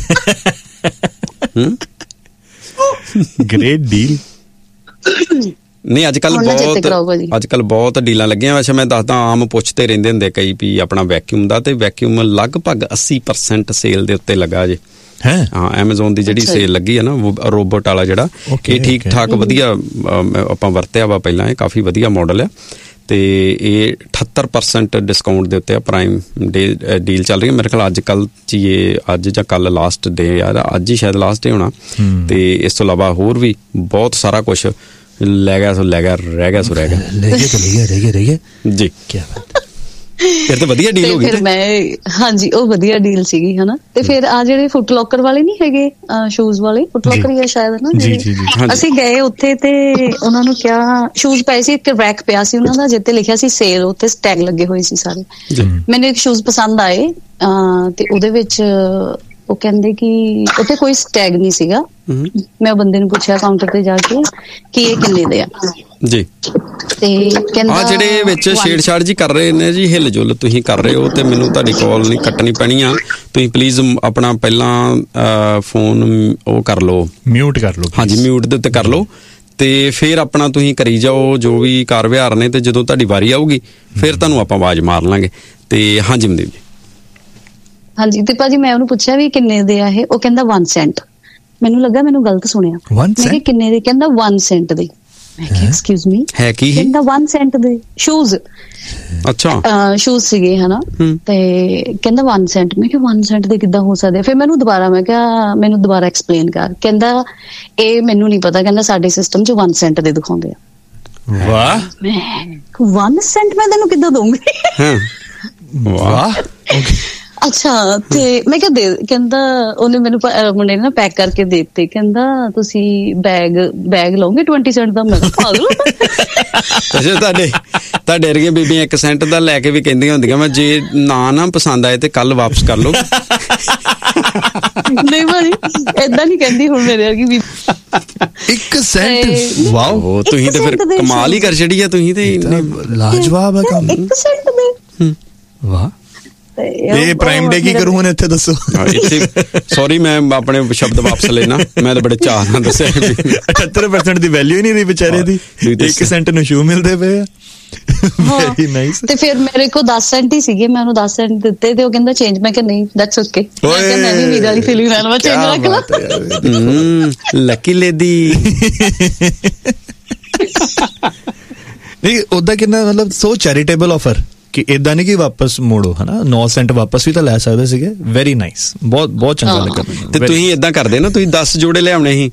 Great deal. ਨਹੀਂ ਅੱਜ ਕੱਲ ਬਹੁਤ ਅੱਜ ਕੱਲ ਬਹੁਤ ਡੀਲਾਂ ਲੱਗੀਆਂ। ਵੈਸੇ ਮੈਂ ਦੱਸਦਾ, ਆਮ ਪੁੱਛਦੇ ਰਹਿੰਦੇ ਹੁੰਦੇ ਕਈ ਵੀ ਆਪਣਾ ਵੈਕਿਊਮ ਦਾ, ਤੇ ਵੈਕਿਊਮ ਲਗਭਗ ਅੱਸੀ ਪਰਸੈਂਟ ਸੇਲ ਦੇ ਉੱਤੇ ਲੱਗਾ ਜੇ। ਹਾਂ ਐਮਾਜ਼ੋਨ ਦੀ ਜਿਹੜੀ ਸੇਲ ਲੱਗੀ ਹੈ ਨਾ, ਰੋਬੋਟ ਵਾਲਾ ਜਿਹੜਾ, ਇਹ ਠੀਕ ਠਾਕ ਵਧੀਆ ਆਪਾਂ ਵਰਤਿਆ ਵਾ ਪਹਿਲਾਂ, ਇਹ ਕਾਫੀ ਵਧੀਆ ਮਾਡਲ ਆ। ਤੇ ਇਹ ਅਠੱਤਰ ਪਰਸੈਂਟ ਡਿਸਕਾਊਂਟ ਦੇ ਉੱਤੇ ਪ੍ਰਾਈਮ ਡੇ ਡੀਲ ਚੱਲ ਰਹੀ ਹੈ। ਮੇਰੇ ਖਿਆਲ ਅੱਜ ਕੱਲ ਚ ਇਹ ਅੱਜ ਜਾਂ ਕੱਲ ਲਾਸਟ ਡੇ ਯਾਰ, ਅੱਜ ਹੀ ਸ਼ਾਇਦ ਲਾਸਟ ਡੇ ਹੋਣਾ। ਤੇ ਇਸ ਤੋਂ ਇਲਾਵਾ ਹੋਰ ਵੀ ਬਹੁਤ ਸਾਰਾ ਕੁਛ ਲੈ ਗਿਆ ਸੋ ਲੈ ਗਿਆ, ਰਹਿ ਗਿਆ ਸੋ ਰਹਿ ਗਿਆ, ਲੈ ਗਿਆ ਤੇ ਲੈ ਗਿਆ, ਰਹਿ ਗਿਆ ਰਹਿ ਗਿਆ ਜੀ। ਕੀ ਬਾਤ, ਫਿਰ ਤਾਂ ਵਧੀਆ ਡੀਲ ਹੋ ਗਈ। ਫਿਰ ਮੈਂ ਹਾਂਜੀ ਉਹ ਵਧੀਆ ਡੀਲ ਸੀਗੀ ਹਨਾ। ਤੇ ਫਿਰ ਆ ਜਿਹੜੇ ਫੁੱਟ ਲੋਕਰ ਵਾਲੇ ਨਹੀਂ ਹੈਗੇ ਸ਼ੂਜ਼ ਵਾਲੇ, ਫੁੱਟ ਲੋਕਰ ਹੀ ਆ ਸ਼ਾਇਦ ਨਾ, ਅਸੀਂ ਗਏ ਉੱਥੇ ਤੇ ਉਹਨਾਂ ਨੂੰ ਕਿਹਾ, ਸ਼ੂਜ਼ ਪਏ ਸੀ, ਇੱਕ ਰੈਕ ਪਿਆ ਸੀ ਉਹਨਾਂ ਦਾ ਜਿੱਤੇ ਲਿਖਿਆ ਸੀ ਸੇਲ, ਉੱਤੇ ਟੈਗ ਲੱਗੇ ਹੋਏ ਸੀ ਸਾਰੇ। ਮੈਨੂੰ ਇੱਕ ਸ਼ੂਜ਼ ਪਸੰਦ ਆਏ ਤੇ ਉਹਦੇ ਵਿੱਚ ਉਹ ਕਹਿੰਦੇ ਕਿ ਉੱਥੇ ਕੋਈ ਟੈਗ ਨਹੀਂ ਸੀਗਾ। ਮੈਂ ਉਹ ਬੰਦੇ ਨੂੰ ਪੁੱਛਿਆ ਕਾਊਂਟਰ ਤੇ ਜਾ ਕੇ ਕਿ ਇਹ ਕਿੰਨੇ ਦੇ ਆ ਜੀ। ਤੇ ਕਹਿੰਦਾ ਆ ਜਿਹੜੇ ਵਿੱਚ ਛੇੜਛਾੜ ਜੀ ਕਰ ਰਹੇ ਨੇ ਜੀ, ਹਿੱਲ ਜੁਲ ਤੁਸੀਂ ਕਰ ਰਹੇ ਹੋ, ਤੇ ਮੈਨੂੰ ਤੁਹਾਡੀ ਕਾਲ ਨਹੀਂ ਕੱਟਣੀ ਪੈਣੀ ਆ। ਤੁਸੀਂ ਪਲੀਜ਼ ਆਪਣਾ ਪਹਿਲਾਂ ਫੋਨ ਉਹ ਕਰ ਲਓ, ਮਿਊਟ ਕਰ ਲਓ। ਹਾਂਜੀ ਮਿਊਟ ਦੇ ਉੱਤੇ ਕਰ ਲਓ, ਤੇ ਫਿਰ ਆਪਣਾ ਤੁਸੀਂ ਕਰੀ ਜਾਓ ਜੋ ਵੀ ਕਾਰ ਵਿਹਾਰ ਨੇ, ਤੇ ਜਦੋਂ ਤੁਹਾਡੀ ਵਾਰੀ ਆਊਗੀ ਫਿਰ ਤੁਹਾਨੂੰ ਆਪਾਂ ਆਵਾਜ਼ ਮਾਰ ਲਾਂਗੇ। ਤੇ ਹਾਂਜੀ ਮਨਦੀਪ ਜੀ। ਹਾਂਜੀ ਤੇ ਭਾਜੀ ਮੈਂ ਉਹਨੂੰ ਪੁੱਛਿਆ ਵੀ ਕਿੰਨੇ ਦੇ ਆ ਇਹ, ਉਹ ਕਹਿੰਦਾ ਇੱਕ ਸੈਂਟ। ਮੈਨੂੰ ਲੱਗਾ ਮੈਨੂੰ ਗਲਤ ਸੁਣਿਆ, ਮੈਂ ਕਿਹਾ ਕਿੰਨੇ ਦੇ, ਕਹਿੰਦਾ ਇੱਕ ਸੈਂਟ ਦੇ। ਮੈਂ ਕਿਹਾ ਐਕਸਕਿਊਜ਼ ਮੀ ਹੈ ਕੀ, ਕਹਿੰਦਾ ਇੱਕ ਸੈਂਟ ਦੇ ਸ਼ੂਜ਼। ਅੱਛਾ ਸ਼ੂਜ਼ ਸੀਗੇ ਹਨਾ, ਤੇ ਕਹਿੰਦਾ ਇੱਕ ਸੈਂਟ। ਮੈਂ ਕਿਹਾ ਇੱਕ ਸੈਂਟ ਦੇ ਕਿੱਦਾਂ ਹੋ ਸਕਦੇ। ਫਿਰ ਮੈਨੂੰ ਦੁਬਾਰਾ ਮੈਂ ਕਿਹਾ ਮੈਨੂੰ ਦੁਬਾਰਾ ਐਕਸਪਲੇਨ ਕਰ। ਕਹਿੰਦਾ ਇਹ ਮੈਨੂੰ ਨਹੀਂ ਪਤਾ, ਕਹਿੰਦਾ ਸਾਡੇ ਸਿਸਟਮ ਚ ਇੱਕ ਸੈਂਟ ਦੇ ਦਿਖਾਉਂਦੇ ਆ। ਵਾਹ, ਮੈਂ ਇੱਕ ਸੈਂਟ ਮੈਂ ਤੈਨੂੰ ਕਿੱਦਾਂ ਦਊਂਗੀ। ਵਾਹ ਅੱਛਾ ਤੇ ਮੈਂ ਕਿਹਾ ਦੇ, ਕਹਿੰਦਾ ਉਹਨੇ ਮੈਨੂੰ ਮੁੰਡੇ ਨੇ ਨਾ ਪੈਕ ਕਰਕੇ ਦੇ ਦਿੱਤੇ। ਕਹਿੰਦਾ ਤੁਸੀਂ ਬੈਗ ਬੈਗ ਲਓਗੇ ਵੀਹ ਸੈਂਟ ਦਾ। ਮੈਂ ਕਿਹਾ ਪਾਗਲ। ਅੱਛਾ ਤੁਹਾਡੇ ਤੁਹਾਡੇ ਵਰਗੀਆਂ ਬੀਬੀਆਂ ਇੱਕ ਸੈਂਟ ਦਾ ਲੈ ਕੇ ਵੀ ਕਹਿੰਦੀਆਂ ਹੁੰਦੀਆਂ ਮੈਂ ਜੇ ਨਾ ਨਾ ਪਸੰਦ ਆਏ ਤੇ ਕੱਲ ਵਾਪਸ ਕਰ ਲਓ। ਨਹੀਂ ਭਾਜੀ ਏਦਾਂ ਨਹੀਂ ਕਹਿੰਦੀ ਹੁਣ ਮੇਰੇ ਵਰਗੀ ਵੀ। ਇੱਕ ਸੈਂਟ ਵਾਓ, ਤੁਸੀਂ ਤੇ ਫਿਰ ਕਮਾਲ ਹੀ ਕਰ ਛੜੀ ਆ ਤੁਸੀਂ ਤੇ। ਲਾਜਵਾਬ ਹੈ ਕੰਮ। ਇੱਕ ਸੈਂਟ ਦੇ ਵਾਹ। ਇਹ ਪ੍ਰਾਈਮ ਡੇ ਕੀ ਕਰੂ ਹੁਣ ਇੱਥੇ ਦੱਸੋ। ਸੌਰੀ ਮੈਂ ਆਪਣੇ ਸ਼ਬਦ ਵਾਪਸ ਲੈਣਾ, ਮੈਂ ਤਾਂ ਬੜੇ ਚਾਅ ਨਾਲ ਦੱਸਿਆ ਅਠੱਤਰ ਪਰਸੈਂਟ ਦੀ ਵੈਲਿਊ ਹੀ ਨਹੀਂ ਰਹੀ ਵਿਚਾਰੇ ਦੀ, ਇੱਕ ਸੈਂਟ ਨੂੰ ਸ਼ੂ ਮਿਲਦੇ ਪਏ ਆ। Very nice. ਤੇ ਫਿਰ ਮੇਰੇ ਕੋਲ ਦਸ ਸੈਂਟ ਹੀ ਸੀਗੇ, ਮੈਂ ਉਹਨੂੰ ਦਸ ਸੈਂਟ ਦਿੱਤੇ ਤੇ ਉਹ ਕਹਿੰਦਾ ਚੇਂਜ। ਮੈਂ ਕਿਹਾ ਨਹੀਂ ਦੈਟਸ ਓਕੇ। ਮੈਂ ਕਿਹਾ ਮੈਂ ਵੀ ਵੀਰ ਵਾਲੀ ਫੀਲਿੰਗ ਨਾਲ ਮੈਂ ਚੇਂਜ ਰੱਖ ਲਾ। Lucky lady. ਨਹੀਂ ਉਹਦਾ ਕਿੰਨਾ ਮਤਲਬ ਸੋ ਚੈਰੀਟੇਬਲ ਆਫਰ ਕਿ ਏਦਾਂ ਨਹੀਂ ਕਿ ਵਾਪਸ ਮੋੜੋ ਹਨਾ, ਨੌ ਸੈਂਟ ਵਾਪਸ ਵੀ ਤਾਂ ਲੈ ਸਕਦੇ ਸੀਗੇ। ਵੈਰੀ ਨਾਈਸ, ਬਹੁਤ ਬਹੁਤ ਚੰਗਾ ਲੱਗਾ। ਤੇ ਤੁਸੀਂ ਏਦਾਂ ਕਰਦੇ ਨਾ, ਤੁਸੀਂ ਦਸ ਜੋੜੇ ਲਿਆਉਣੇ ਸੀ।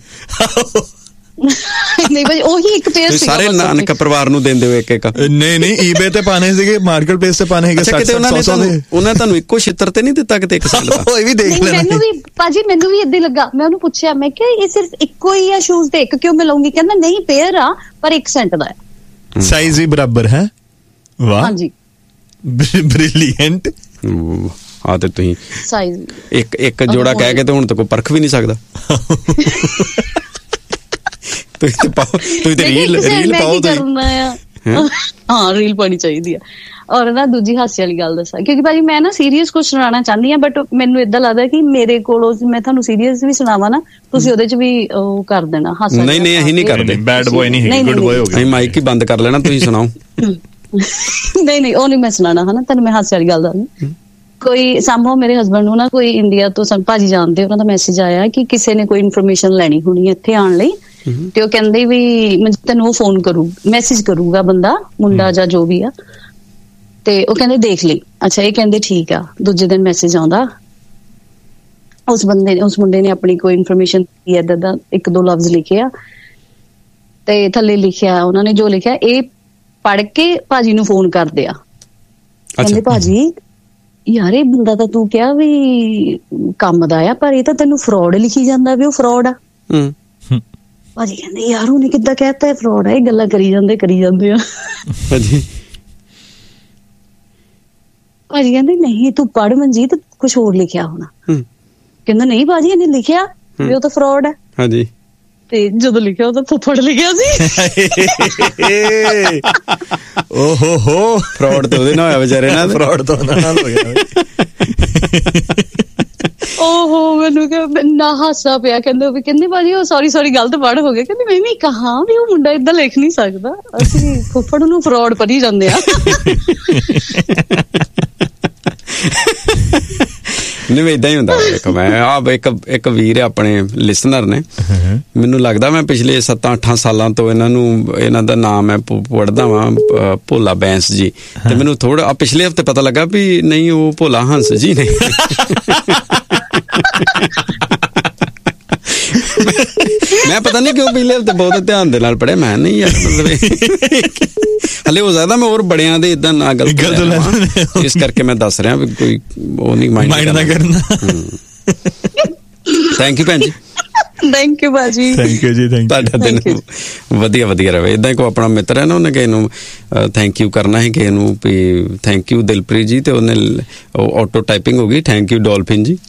ਨਹੀਂ ਭਾਜੀ ਉਹੀ ਇੱਕ ਪੇਅਰ ਸੀ, ਸਾਰੇ ਨਾਨਕ ਪਰਿਵਾਰ ਨੂੰ ਦਿੰਦੇ ਹੋ ਇੱਕ ਇੱਕ। ਨਹੀਂ ਨਹੀਂ ਈਬੇ ਤੇ ਪਾਣੇ ਸੀਗੇ, ਮਾਰਕੀਟ ਪਲੇਸ ਤੇ ਪਾਣੇ ਸੀਗੇ। ਕਿਤੇ ਉਹਨਾਂ ਨੇ ਤੁਹਾਨੂੰ ਉਹਨਾਂ ਤੁਹਾਨੂੰ ਇੱਕੋ ਛਿੱਤਰ ਤੇ ਨਹੀਂ ਦਿੱਤਾ ਕਿਤੇ ਇੱਕ ਸੈਂਟ ਦਾ? ਉਹ ਵੀ ਦੇਖ ਲੈਣਾ। ਮੈਨੂੰ ਵੀ ਭਾਜੀ ਮੈਨੂੰ ਵੀ ਏਦਾਂ ਲੱਗਾ। ਮੈਂ ਉਹਨੂੰ ਪੁੱਛਿਆ, ਮੈਂ ਕਿਹਾ ਇਹ ਸਿਰਫ ਇੱਕੋ ਹੀ ਆ ਸ਼ੂਜ਼ ਤੇ ਇੱਕ ਕਿਉਂ ਮੈਂ ਲਊਂਗੀ? ਕਹਿੰਦਾ ਨਹੀਂ ਪੇਅਰ ਆ ਪਰ ਇੱਕ ਸੈਂਟ ਦਾ ਹੈ, ਸਾਈਜ਼ ਵੀ ਬਰਾਬਰ ਹੈ। ਵਾਹ ਹਾਂਜੀ, ਬ੍ਰਿਲੀਅੰਟ। ਆ ਤੇ ਤੁਸੀਂ ਸਾਈਜ਼ ਇੱਕ ਇੱਕ ਜੋੜਾ ਕਹਿ ਕੇ ਤੇ ਹੁਣ ਤਾਂ ਕੋਈ ਪਰਖ ਵੀ ਨਹੀਂ ਸਕਦਾ। ਤੁਸੀਂ ਤੇ ਪਾਓ, ਤੁਸੀਂ ਤੇ ਰੀਲ ਰੀਲ ਪਾਓ ਤੁਸੀਂ। ਹਾਂ ਰੀਲ ਪਾਉਣੀ ਚਾਹੀਦੀ ਆ। ਔਰ ਨਾ ਦੂਜੀ ਹਾਸੇ ਵਾਲੀ ਗੱਲ ਦੱਸਾਂ, ਕਿਉਂਕਿ ਭਾਜੀ ਮੈਂ ਨਾ ਸੀਰੀਅਸ ਕੁਝ ਸੁਣਾਉਣਾ ਚਾਹੁੰਦੀ ਹਾਂ, ਬਟ ਮੈਨੂੰ ਏਦਾਂ ਲੱਗਦਾ ਕਿ ਮੇਰੇ ਕੋਲੋਂ ਮੈਂ ਤੁਹਾਨੂੰ ਸੀਰੀਅਸ ਵੀ ਸੁਣਾਵਾਂ ਨਾ, ਤੁਸੀਂ ਉਹਦੇ ਚ ਵੀ ਉਹ ਕਰ ਦੇਣਾ ਹਾਸਾ। ਨਹੀਂ ਨਹੀਂ ਅਸੀਂ ਨਹੀਂ ਕਰਦੇ, ਬੈਡ ਬॉय ਨਹੀਂ ਹੈ, ਗੁੱਡ ਬॉय ਹੋ ਗਿਆ। ਅਸੀਂ ਮਾਈਕ ਹੀ ਬੰਦ ਕਰ ਲੈਣਾ, ਤੁਸੀਂ ਸੁਣਾਓ। ਨਹੀਂ ਨਹੀਂ ਉਹ ਨਹੀਂ ਮੈਂ ਸੁਣਾਉਣਾ ਹਨਾ, ਤੁਹਾਨੂੰ ਮੈਂ ਹਾਸੇ ਵਾਲੀ ਗੱਲ ਦੱਸਦੀ। ਕੋਈ ਸੰਭਵ ਮੇਰੇ ਹਸਬੈਂਡ ਨੂੰ ਨਾ ਕੋਈ ਇੰਡੀਆ ਤੋਂ ਸਾਨੂੰ ਭਾਜੀ ਜਾਣਦੇ, ਉਹਨਾਂ ਦਾ ਮੈਸੇਜ ਆਇਆ ਕਿ ਕਿਸੇ ਨੇ ਕੋਈ ਇਨਫੋਰਮੇਸ਼ਨ ਲੈਣੀ ਹੋਣੀ ਇੱਥੇ ਆਉਣ ਲਈ, ਤੇ ਉਹ ਕਹਿੰਦੇ ਵੀ ਤੈਨੂੰ ਉਹ ਫੋਨ ਕਰੂ, ਮੈਸੇਜ ਕਰੂਗਾ ਬੰਦਾ, ਮੁੰਡਾ ਜਾਂ ਜੋ ਵੀ ਆ, ਤੇ ਉਹ ਕਹਿੰਦੇ ਦੇਖ ਲਈ। ਅੱਛਾ ਇਹ ਕਹਿੰਦੇ ਠੀਕ ਆ। ਦੂਜੇ ਦਿਨ ਮੈਸੇਜ ਆਉਂਦਾ, ਉਸ ਬੰਦੇ ਨੇ ਉਸ ਮੁੰਡੇ ਨੇ ਆਪਣੀ ਕੋਈ ਇਨਫੋਰਮੇਸ਼ਨ ਏਦਾਂ ਦਾ ਇੱਕ ਦੋ ਲਫ਼ਜ਼ ਲਿਖੇ ਆ, ਤੇ ਥੱਲੇ ਲਿਖਿਆ ਉਹਨਾਂ ਨੇ ਜੋ ਲਿਖਿਆ, ਇਹ ਪੜ੍ਹ ਕੇ ਭਾਜੀ ਨੂੰ ਫੋਨ ਕਰਦੇ ਆ। ਕਹਿੰਦੇ ਭਾਜੀ ਯਾਰ ਇਹ ਬੰਦਾ ਤਾਂ ਤੂੰ ਕਿਹਾ ਵੀ ਕੰਮ ਦਾ ਆ, ਪਰ ਇਹ ਤਾਂ ਤੈਨੂੰ ਫਰੋਡ ਲਿਖੀ ਜਾਂਦਾ ਵੀ ਉਹ ਫਰੋਡ ਆ। ਭਾਜੀ ਕਹਿੰਦੇ ਯਾਰ ਉਹਨੇ ਕਿੱਦਾਂ ਕਹਿਤਾ ਹੈ ਫਰੋਡ ਆ, ਇਹ ਗੱਲਾਂ ਕਰੀ ਜਾਂਦੇ ਕਰੀ ਜਾਂਦੇ ਆ। ਭਾਜੀ ਭਾਜੀ ਕਹਿੰਦੇ ਨਹੀਂ ਤੂੰ ਪੜ੍ਹ ਮਨਜੀਤ, ਕੁਛ ਹੋਰ ਲਿਖਿਆ ਹੋਣਾ। ਕਹਿੰਦਾ ਨਹੀਂ ਭਾਜੀ ਇਹਨੇ ਲਿਖਿਆ ਵੀ ਉਹ ਤਾਂ ਫਰੋਡ ਹੈ। ਹਾਂਜੀ ਤੇ ਜਦੋਂ ਲਿਖਿਆ ਉਹ ਤਾਂ ਫੁੱਫੜ ਲਿਖਿਆ ਸੀ। ਓਹੋ ਹੋ ਫਰੋਡ ਤਾਂ ਉਹਦੇ ਨਾਲ ਹੋਇਆ ਵਿਚਾਰੇ ਨਾਲ, ਫਰੋਡ ਤਾਂ ਉਹਨਾਂ ਨਾਲ ਹੋ ਗਿਆ। ਓਹੋ ਮੈਨੂੰ ਨਾ ਹਾਸਾ ਪਿਆ। ਕਹਿੰਦੇ ਵੀ ਕਹਿੰਦੇ ਭਾਜੀ ਉਹ ਸੌਰੀ ਸੌਰੀ ਗਲਤ ਪੜ੍ਹ ਹੋ ਗਿਆ। ਕਹਿੰਦੇ ਮੈਂ ਵੀ ਕਹਾ ਵੀ ਉਹ ਮੁੰਡਾ ਏਦਾਂ ਲਿਖ ਨਹੀਂ ਸਕਦਾ, ਅਸੀਂ ਫੁੱਫੜ ਨੂੰ ਫਰੋਡ ਪੜ੍ਹੀ ਜਾਂਦੇ ਆ। ਨਹੀਂ ਏਦਾਂ ਹੀ ਹੁੰਦਾ। ਮੈਂ ਆ ਇੱਕ ਇੱਕ ਵੀਰ ਆਪਣੇ ਲਿਸਨਰ ਨੇ, ਮੈਨੂੰ ਲੱਗਦਾ ਮੈਂ ਪਿਛਲੇ ਸੱਤਾਂ ਅੱਠਾਂ ਸਾਲਾਂ ਤੋਂ ਇਹਨਾਂ ਨੂੰ, ਇਹਨਾਂ ਦਾ ਨਾਮ ਮੈਂ ਪੜ੍ਹਦਾ ਵਾਂ, ਭੋਲਾ ਬੈਂਸ ਜੀ, ਤੇ ਮੈਨੂੰ ਥੋੜਾ ਪਿਛਲੇ ਹਫ਼ਤੇ ਪਤਾ ਲੱਗਾ ਵੀ ਨਹੀਂ ਉਹ ਭੋਲਾ ਹੰਸ ਜੀ ਨੇ। ਮੈਂ ਪਤਾ ਨਹੀਂ ਕਿਉਂ ਪਿਛਲੇ ਹਫ਼ਤੇ ਬਹੁਤ ਧਿਆਨ ਦੇ ਨਾਲ ਪੜ੍ਹਿਆ। ਮੈਂ ਨਹੀਂ ਯਾਰ ਮਤਲਬ ਹਲੇ ਹੋ ਸਕਦਾ ਮੈਂ ਹੋਰ ਬੜਿਆਂ ਦੇ ਏਦਾਂ ਨਾ ਗਲਤ, ਇਸ ਕਰਕੇ ਮੈਂ ਦੱਸ ਰਿਹਾ ਵੀ ਕੋਈ ਉਹ ਨਹੀਂ ਮਾਈਂਡ ਨਾ ਕਰਨਾ। ਥੈਂਕ ਯੂ ਭੈਣ ਜੀ। ਥੈਂਕ ਯੂ ਭਾਜੀ। ਥੈਂਕ ਯੂ ਜੀ। Thank you. ਤੁਹਾਡਾ ਦਿਨ ਵਧੀਆ ਵਧੀਆ ਰਹੇ। ਏਦਾਂ ਕੋਈ ਆਪਣਾ ਮਿੱਤਰ ਹੈ ਨਾ, ਉਹਨੇ ਕਿਸੇ ਨੂੰ ਥੈਂਕ ਯੂ ਕਰਨਾ ਹੈ, ਕਿਸੇ ਨੂੰ ਵੀ ਥੈਂਕ ਯੂ ਦਿਲਪ੍ਰੀਤ ਜੀ, ਤੇ ਉਹਨੇ ਆਟੋ ਟਾਈਪਿੰਗ ਹੋ ਗਈ ਥੈਂਕ ਯੂ ਡੋਲਫਿਨ ਜੀ।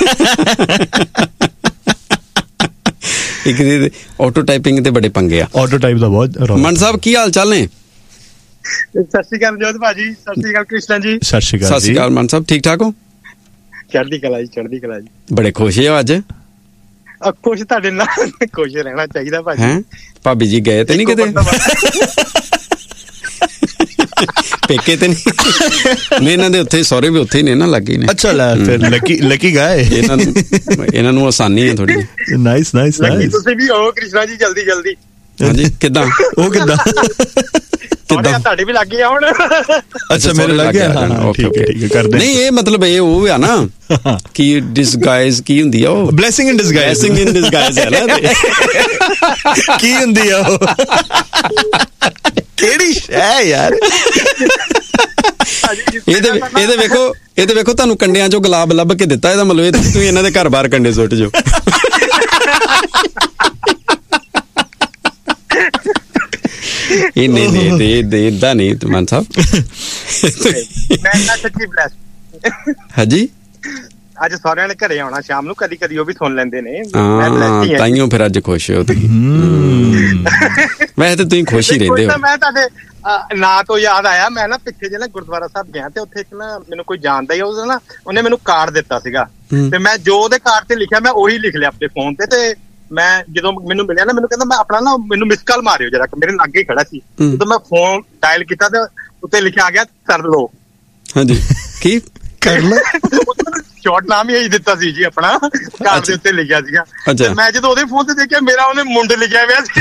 ਇੱਕ ਆਟੋ ਟਾਈਪਿੰਗ ਤੇ ਬੜੇ ਪੰਗੇ ਆ। ਆਟੋ ਟਾਈਪ ਦਾ ਬਹੁਤ। ਮਨ ਸਾਹਿਬ ਕੀ ਹਾਲ ਚਾਲ ਨੇ? ਸਤਿ ਸ਼੍ਰੀ ਅਕਾਲ ਜੋਤ ਭਾਜੀ। ਸਤਿ ਸ਼੍ਰੀ ਅਕਾਲ ਕ੍ਰਿਸ਼ਨ ਜੀ। ਸਤਿ ਸ਼੍ਰੀ ਅਕਾਲ। ਸਤਿ ਸ਼੍ਰੀ ਅਕਾਲ ਮਨ ਸਾਹਿਬ, ਠੀਕ ਠਾਕ ਹੋ? ਚੜ੍ਹਦੀ ਕਲਾ ਜੀ, ਚੜ੍ਹਦੀ ਕਲਾ ਜੀ। ਬੜੇ ਖੁਸ਼ ਹੋ ਅੱਜ? ਖੁਸ਼ ਤੁਹਾਡੇ ਨਾਲ ਖੁਸ਼ ਰਹਿਣਾ ਚਾਹੀਦਾ ਭਾਜੀ। ਹੈਂ ਭਾਬੀ ਜੀ ਗਏ ਤੇ ਨਹੀਂ ਕਿਤੇ? ਪੇਕੇ ਤੇ ਨਹੀਂ? ਨਹੀਂ ਇਹਨਾਂ ਦੇ ਉੱਥੇ ਸਹੁਰੇ ਵੀ ਉੱਥੇ ਹੀ ਨੇ ਨਾ, ਲੱਗੇ ਨੇ। ਅੱਛਾ ਲੈ ਫਿਰ ਲੱਕੀ ਲੱਕੀ ਗਏ। ਇਹਨਾਂ ਨੂੰ ਇਹਨਾਂ ਨੂੰ ਆਸਾਨੀ ਹੈ ਥੋੜੀ। Nice nice nice. ਤੁਸੀਂ ਵੀ ਆਓ ਕ੍ਰਿਸ਼ਨਾ ਜੀ ਜਲਦੀ ਜਲਦੀ। ਹਾਂਜੀ ਕਿੱਦਾਂ? ਉਹ ਕਿੱਦਾਂ ਕਿੱਦਾਂ ਤੁਹਾਡੇ ਵੀ ਲੱਗ ਗਿਆ ਹੁਣ? ਅੱਛਾ ਮੇਰੇ ਲੱਗ ਗਿਆ। ਹਾਂ ਠੀਕ ਹੈ ਠੀਕ ਹੈ ਕਰਦੇ। ਨਹੀਂ ਇਹ ਮਤਲਬ ਇਹ ਉਹ ਆ ਨਾ ਕਿ ਡਿਸਗਾਈਜ਼ ਕੀ ਹੁੰਦੀ ਆ? ਉਹ ਬਲੇਸਿੰਗ ਇਨ ਡਿਸਗਾਈਜ਼। ਬਲੇਸਿੰਗ ਇਨ ਡਿਸਗਾਈਜ਼ ਹੈ ਨਾ। ਕੀ ਹੁੰਦੀ ਆ ਉਹ? ਕਿਹੜੀ ਸ਼ੈ ਯਾਰ? ਇਹਦੇ ਇਹਦੇ ਵੇਖੋ ਇਹਦੇ ਵੇਖੋ ਤੁਹਾਨੂੰ ਕੰਡਿਆਂ ਚੋਂ ਗੁਲਾਬ ਲੱਭ ਕੇ ਦਿੱਤਾ, ਇਹਦਾ ਮਤਲਬ ਇਹ ਤੁਸੀਂ ਇਹਨਾਂ ਦੇ ਘਰ ਬਾਹਰ ਕੰਡੇ ਸੁੱਟ ਜਾਓ। ਇਹ ਨਹੀਂ ਨਹੀਂ ਏਦਾਂ ਨਹੀਂ ਮਨ ਸਾਹਿਬ। ਮੈਂ ਸੱਚੀ ਬਲੈਸ। ਹਾਂਜੀ ਅੱਜ ਸਾਰਿਆਂ ਨੇ ਘਰੇ ਆਉਣਾ ਸ਼ਾਮ ਨੂੰ, ਕਦੀ ਕਦੀ ਉਹ ਵੀ ਸੁਣ ਲੈਂਦੇ ਨੇ। ਹਾਂ ਤਾਈਓ ਫਿਰ ਅੱਜ ਖੁਸ਼ ਹੋ ਤੁਸੀਂ। ਵੈਸੇ ਤਾਂ ਤੁਸੀਂ ਖੁਸ਼ ਹੀ ਰਹਿੰਦੇ ਹੋ। ਮੈਂ ਤੁਹਾਡੇ ਨਾਂ ਤੋਂ ਯਾਦ ਆਇਆ, ਮੈਂ ਨਾ ਪਿੱਛੇ ਜੇ ਨਾ ਗੁਰਦੁਆਰਾ ਸਾਹਿਬ ਗਿਆ, ਤੇ ਉੱਥੇ ਇੱਕ ਨਾ ਮੈਨੂੰ ਕੋਈ ਜਾਣਦਾ ਹੀ ਉਹਦਾ ਨਾ, ਉਹਨੇ ਮੈਨੂੰ ਕਾਰਡ ਦਿੱਤਾ ਸੀਗਾ, ਤੇ ਮੈਂ ਜੋ ਉਹਦੇ ਕਾਰਡ ਤੇ ਲਿਖਿਆ ਮੈਂ ਉਹੀ ਲਿਖ ਲਿਆ ਆਪਣੇ ਫੋਨ ਤੇ। ਤੇ ਮੈਂ ਜਦੋਂ ਮੈਨੂੰ ਮਿਲਿਆ ਨਾ, ਮੈਨੂੰ ਕਹਿੰਦਾ ਮੈਂ ਆਪਣਾ ਨਾ ਮੈਨੂੰ ਮਿਸ ਕਾਲ ਮਾਰਿਓ ਜਰਾ, ਮੇਰੇ ਲਾਗੇ ਖੜਾ ਸੀ। ਜਦੋਂ ਮੈਂ ਫੋਨ ਡਾਇਲ ਕੀਤਾ ਤੇ ਉੱਤੇ ਲਿਖਿਆ ਆ ਗਿਆ ਕਰ ਲੋ। ਹਾਂਜੀ ਕੀ ਕਰ ਲੋ? ਸ਼ਾਰਟ ਨਾਮ ਹੀ ਇਹੀ ਦਿੱਤਾ ਸੀ ਜੀ ਆਪਣਾ, ਕਾਰਡ ਦੇ ਉੱਤੇ ਲਿਖਿਆ ਸੀਗਾ। ਮੈਂ ਜਦੋਂ ਉਹਦੇ ਫੋਨ ਤੇ ਦੇਖਿਆ ਮੇਰਾ ਉਹਨੇ ਮੁੰਡ ਲਿਖਿਆ ਹੋਇਆ ਸੀ।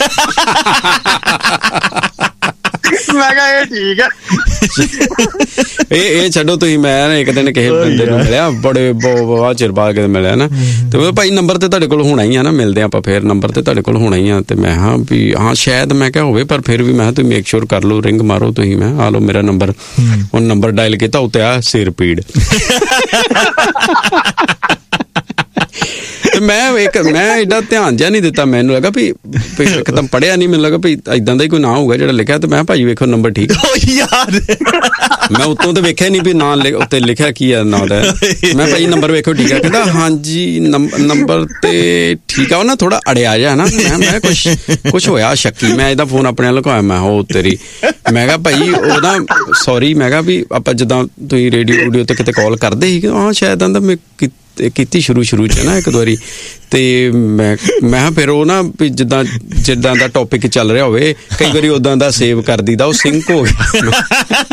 ਮੈਂ ਕਿਹਾ ਇਹ ਠੀਕ ਹੈ। ਇਹ ਇਹ ਛੱਡੋ ਤੁਸੀਂ, ਮੈਂ ਨਾ ਇੱਕ ਦਿਨ ਕਿਸੇ ਬੰਦੇ ਨੂੰ ਮਿਲਿਆ, ਬੜੇ ਬਹੁਤ ਚਿਰ ਬਾਅਦ ਕਿਤੇ ਮਿਲਿਆ ਨਾ, ਤੇ ਉਹ ਭਾਈ ਨੰਬਰ ਤੇ ਤੁਹਾਡੇ ਕੋਲ ਹੋਣਾ ਹੀ ਆ ਨਾ, ਮਿਲਦੇ ਆਪਾਂ ਫੇਰ, ਨੰਬਰ ਤੇ ਤੁਹਾਡੇ ਕੋਲ ਹੋਣਾ ਹੀ ਆ। ਤੇ ਮੈਂ ਹਾਂ ਵੀ ਹਾਂ ਸ਼ਾਇਦ ਮੈਂ ਕਿਹਾ ਹੋਵੇ, ਪਰ ਫਿਰ ਵੀ ਮੈਂ ਤੁਸੀਂ ਮੇਕ ਸ਼ੋਰ ਕਰ ਲਓ, ਰਿੰਗ ਮਾਰੋ ਤੁਸੀਂ। ਮੈਂ ਆ ਲਓ ਮੇਰਾ ਨੰਬਰ। ਹੁਣ ਨੰਬਰ ਡਾਇਲ ਕੀਤਾ, ਉੱਤੇ ਆ ਸਿਰ ਪੀੜ। ਤੇ ਮੈਂ ਇੱਕ ਮੈਂ ਏਡਾ ਧਿਆਨ ਜਿਹਾ ਨਹੀਂ ਦਿੱਤਾ, ਮੈਨੂੰ ਲੱਗਾ ਵੀ ਇੱਕਦਮ ਪੜਿਆ ਨਹੀਂ, ਮੈਨੂੰ ਲੱਗਾ ਵੀ ਏਦਾਂ ਦਾ ਹੀ ਕੋਈ ਨਾਂ ਹੋਊਗਾ ਜਿਹੜਾ ਲਿਖਿਆ, ਤੇ ਮੈਂ ਭਾਜੀ ਵੇਖੋ ਨੰਬਰ ਠੀਕ ਯਾਰ ਮੈਂ ਉੱਤੋਂ ਤੇ ਵੇਖਿਆ ਨਹੀਂ ਵੀ ਨਾਂ ਉੱਤੇ ਲਿਖਿਆ ਕੀ ਆ ਨਾਂ ਦਾ, ਮੈਂ ਭਾਜੀ ਨੰਬਰ ਵੇਖੋ ਠੀਕ ਆ, ਕਹਿੰਦਾ ਹਾਂਜੀ ਨੰਬਰ ਤੇ ਠੀਕ ਆ, ਉਹ ਨਾ ਥੋੜਾ ਅੜਿਆ ਜਿਹਾ ਨਾ, ਮੈਂ ਮੈਂ ਕੁਛ ਕੁਛ ਹੋਇਆ ਸ਼ੱਕੀ, ਮੈਂ ਇਹਦਾ ਫੋਨ ਆਪਣੇ ਨਾਲ ਲਗਾਇਆ, ਮੈਂ ਹੋ ਤੇਰੀ, ਮੈਂ ਕਿਹਾ ਭਾਈ ਉਹ ਨਾ ਸੌਰੀ, ਮੈਂ ਕਿਹਾ ਵੀ ਆਪਾਂ ਜਿੱਦਾਂ ਤੁਸੀਂ ਰੇਡੀਓ ਰੂਡੀਓ ਤੇ ਕਿਤੇ ਕਾਲ ਕਰਦੇ ਸੀ, ਹਾਂ ਸ਼ਾਇਦ ਆਂਦਾ ਮੈਂ ਕੀਤੀ ਸ਼ੁਰੂ ਸ਼ੁਰੂ 'ਚ ਨਾ ਇੱਕ ਦੋ ਵਾਰੀ, ਤੇ ਮੈਂ ਮੈਂ ਫਿਰ ਉਹ ਨਾ ਵੀ ਜਿੱਦਾਂ ਜਿੱਦਾਂ ਦਾ ਟੌਪਿਕ ਚੱਲ ਰਿਹਾ ਹੋਵੇ ਕਈ ਵਾਰੀ ਉਦਾਂ ਦਾ ਸੇਵ ਕਰ ਦਈਦਾ, ਉਹ ਸਿੰਕ ਹੋ ਗਿਆ।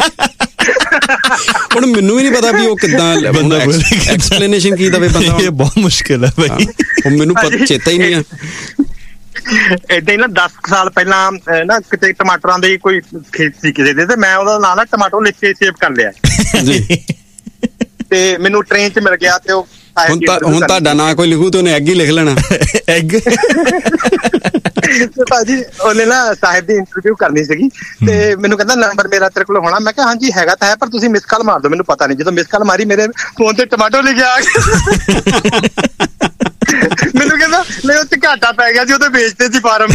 ਹੁਣ ਮੈਨੂੰ ਵੀ ਨਹੀਂ ਪਤਾ ਵੀ ਉਹ ਕਿੱਦਾਂ ਐਕਸਪਲੇਨੇਸ਼ਨ ਕੀ ਦਵੇ ਬੰਦਾ, ਇਹ ਬਹੁਤ ਮੁਸ਼ਕਿਲ ਹੈ ਭਾਈ, ਹੁਣ ਮੈਨੂੰ ਪਤਾ ਚੇਤਾ ਹੀ ਨਹੀਂ ਆ। ਏਦਾਂ ਹੀ ਨਾ ਦਸ ਸਾਲ ਪਹਿਲਾਂ ਨਾ ਕਿਤੇ ਟਮਾਟਰਾਂ ਦੀ ਕੋਈ ਖੇਤ ਸੀ ਕਿਸੇ ਦੇ, ਤੇ ਮੈਂ ਉਹਦਾ ਨਾਂ ਨਾ ਟਮਾਟੋ ਲਿਖ ਕੇ ਸੇਵ ਕਰ ਲਿਆ ਜੀ, ਤੇ ਮੈਨੂੰ ਟ੍ਰੇਨ 'ਚ ਮਿਲ ਗਿਆ, ਤੇ ਉਹ ਹੁਣ ਤਾਂ ਹੁਣ ਤੁਹਾਡਾ ਨਾਂ ਕੋਈ ਲਿਖੂ ਤੇ ਉਹਨੇ ਐਗ ਹੀ ਲਿਖ ਲੈਣਾ, ਐਗ। ਤੇ ਭਾਜੀ ਉਹਨੇ ਨਾ ਸਾਹਿਬ ਦੀ ਇੰਟਰਵਿਊ ਕਰਨੀ ਸੀਗੀ, ਤੇ ਮੈਨੂੰ ਕਹਿੰਦਾ ਨੰਬਰ ਮੇਰਾ ਤੇਰੇ ਕੋਲ ਹੋਣਾ, ਮੈਂ ਕਿਹਾ ਹਾਂਜੀ ਹੈਗਾ ਤਾਂ ਹੈ, ਪਰ ਤੁਸੀਂ ਮਿਸ ਕਾਲ ਮਾਰ ਦਿਓ, ਮੈਨੂੰ ਪਤਾ ਨਹੀਂ। ਜਦੋਂ ਮਿਸ ਕਾਲ ਮਾਰੀ ਮੇਰੇ ਫੋਨ ਤੇ ਟਮਾਟੋ ਲਿਖਿਆ ਆ ਗਿਆ, ਮੈਨੂੰ ਕਹਿੰਦਾ ਨਹੀਂ ਉਹ ਤੇ ਘਾਟਾ ਪੈ ਗਿਆ ਜੀ, ਉਹ ਤੇ ਵੇਚਦੇ ਸੀ ਫਾਰਮ,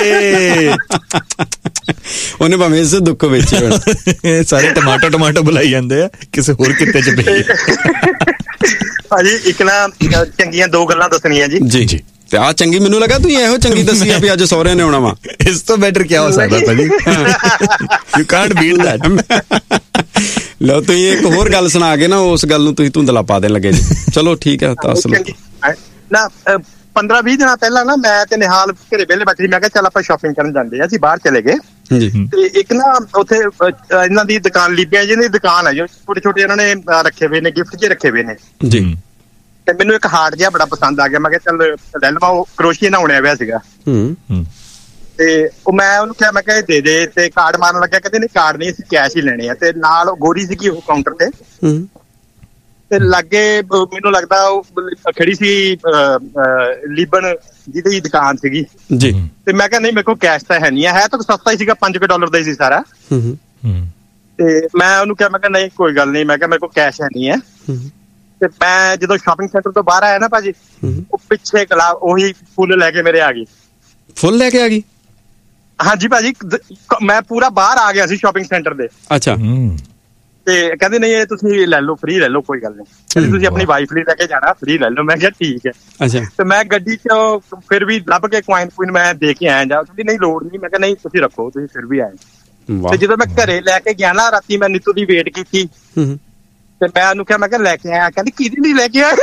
ਉਹਨੇ ਭਾਵੇਂ ਇਸੇ ਦੁੱਖ ਵੇਚੇ ਹੋਣ। ਸਾਰੇ ਟਮਾਟੋ ਟਮਾਟੋ ਬੁਲਾਈ ਜਾਂਦੇ ਆ, ਕਿਸੇ ਹੋਰ ਕਿਤੇ ਚ ਪਈ। ਭਾਜੀ ਇੱਕ ਨਾ ਚੰਗੀਆਂ ਦੋ ਗੱਲਾਂ ਦੱਸਣੀਆਂ ਜੀ। ਜੀ ਜੀ, ਤੇ ਆ ਚੰਗੀ ਮੈਨੂੰ ਲੱਗਾ ਤੁਸੀਂ ਇਹੋ ਚੰਗੀ ਦੱਸੀ ਆ ਵੀ ਅੱਜ ਸਹੁਰਿਆਂ ਨੇ ਆਉਣਾ ਵਾ, ਇਸ ਤੋਂ ਬੈਟਰ ਕੀ ਹੋ ਸਕਦਾ ਭਾਜੀ, ਯੂ ਕਾਂਟ ਬੀਟ ਦੈਟ। ਲਓ ਤੁਸੀਂ ਇੱਕ ਹੋਰ ਗੱਲ ਸੁਣਾ ਕੇ ਨਾ ਉਸ ਗੱਲ ਨੂੰ ਤੁਸੀਂ ਧੁੰਦਲਾ ਪਾ ਦੇਣ ਲੱਗੇ ਜੀ, ਚਲੋ ਠੀਕ ਹੈ ਦੱਸ ਲਓ ਨਾ। ਪੰਦਰਾਂ ਵੀਹ ਦਿਨਾਂ ਪਹਿਲਾਂ ਨਾ ਮੈਂ ਤੇ ਨਿਹਾਲ ਘਰੇ ਵਿਹਲੇ ਬੈਠੇ ਸੀ, ਮੈਂ ਕਿਹਾ ਚੱਲ ਆਪਾਂ ਸ਼ਾਪਿੰਗ ਕਰਨ ਜਾਂਦੇ ਆ, ਅਸੀਂ ਬਾਹਰ ਚਲੇ ਗਏ ਜੀ, ਤੇ ਇੱਕ ਨਾ ਉੱਥੇ ਇਹਨਾਂ ਦੀ ਦੁਕਾਨ ਲੀਬੀਆ ਜਿਹਦੀ ਦੁਕਾਨ ਹੈ, ਜੋ ਛੋਟੇ ਛੋਟੇ ਇਹਨਾਂ ਨੇ ਰੱਖੇ ਹੋਏ ਨੇ, ਗਿਫਟ ਜਿਹੇ ਰੱਖੇ ਹੋਏ ਨੇ ਜੀ, ਤੇ ਮੈਨੂੰ ਇੱਕ ਹਾਰਟ ਜਿਹਾ ਬੜਾ ਪਸੰਦ ਆ ਗਿਆ, ਮੈਂ ਕਿਹਾ ਚੱਲ ਲੈ ਲਵਾਂ, ਉਹ ਕਰੋਸ਼ੀਏ ਨਾਲ ਬਣਿਆ ਹੋਇਆ ਸੀਗਾ, ਤੇ ਉਹ ਮੈਂ ਉਹਨੂੰ ਕਿਹਾ, ਮੈਂ ਕਿਹਾ ਦੇ ਦੇ, ਤੇ ਕਾਰਡ ਮਾਰਨ ਲੱਗਿਆ, ਕਹਿੰਦੇ ਨਹੀਂ ਕਾਰਡ ਨਹੀਂ, ਅਸੀਂ ਕੈਸ਼ ਹੀ ਲੈਣੇ ਆ, ਤੇ ਨਾਲ ਉਹ ਗੋਰੀ ਸੀਗੀ ਉਹ ਕਾਊਂਟਰ ਤੇ, ਤੇ ਲਾਗੇ ਮੈਨੂੰ ਲੱਗਦਾ ਉਹ ਖੜੀ ਸੀ ਲੀਬਨ ਜਿਹਦੀ ਦੁਕਾਨ ਸੀਗੀ ਜੀ, ਤੇ ਮੈਂ ਕਿਹਾ ਨਹੀਂ ਮੇਰੇ ਕੋਲ ਕੈਸ਼ ਤਾਂ ਹੈ ਨਹੀਂ ਹੈ ਤਾਂ ਸਸਤਾ ਹੀ ਸੀਗਾ, ਪੰਜ ਕੁ ਡਾਲਰ ਦਾ ਹੀ ਸੀ ਸਾਰਾ, ਤੇ ਮੈਂ ਉਹਨੂੰ ਕਿਹਾ, ਮੈਂ ਕਿਹਾ ਨਹੀਂ ਕੋਈ ਗੱਲ ਨਹੀਂ, ਮੈਂ ਕਿਹਾ ਮੇਰੇ ਕੋਲ ਕੈਸ਼ ਹੈ ਨਹੀਂ ਹੈ, ਤੇ ਮੈਂ ਜਦੋਂ ਸ਼ਾਪਿੰਗ ਸੈਂਟਰ ਤੋਂ ਬਾਹਰ ਆਇਆ ਨਾ ਭਾਜੀ, ਉਹ ਪਿੱਛੇ ਕਲਾ ਉਹੀ ਫੁੱਲ ਲੈ ਕੇ ਮੇਰੇ ਆ ਗਈ, ਫੁੱਲ ਲੈ ਕੇ ਆ ਗਈ? ਹਾਂਜੀ ਭਾਜੀ, ਮੈਂ ਪੂਰਾ ਬਾਹਰ ਆ ਗਿਆ ਸੀ ਸ਼ਾਪਿੰਗ ਸੈਂਟਰ ਦੇ। ਅੱਛਾ, ਤੇ ਕਹਿੰਦੇ ਨਹੀਂ ਇਹ ਤੁਸੀਂ ਲੈ ਲਓ, ਫ੍ਰੀ ਲੈ ਲਓ, ਕੋਈ ਗੱਲ ਨਹੀਂ, ਤੁਸੀਂ ਆਪਣੀ ਵਾਈਫ ਲਈ ਲੈ ਕੇ ਜਾਣਾ, ਫ੍ਰੀ ਲੈ ਲਓ। ਮੈਂ ਕਿਹਾ ਠੀਕ ਹੈ। ਅੱਛਾ, ਤੇ ਮੈਂ ਗੱਡੀ 'ਚ ਫਿਰ ਵੀ ਲੱਭ ਕੇ ਕੁਆਇਨ ਕੁਇਨ ਮੈਂ ਦੇ ਕੇ ਆਇਆ, ਜਾ ਕਹਿੰਦੀ ਨਹੀਂ ਲੋੜ ਨਹੀਂ, ਮੈਂ ਕਿਹਾ ਨਹੀਂ ਤੁਸੀਂ ਰੱਖੋ, ਤੁਸੀਂ ਫਿਰ ਵੀ ਆਏ। ਤੇ ਜਦੋਂ ਮੈਂ ਘਰੇ ਲੈ ਕੇ ਗਿਆ ਨਾ ਰਾਤੀ, ਮੈਂ ਨੀਤੂ ਦੀ ਵੇਟ ਕੀਤੀ, ਤੇ ਮੈਂ ਉਹਨੂੰ ਕਿਹਾ, ਮੈਂ ਕਿਹਾ ਲੈ ਕੇ ਆਇਆ, ਕਹਿੰਦੀ ਕਿਹਦੀ ਨਹੀਂ ਲੈ ਕੇ ਆਇਆ?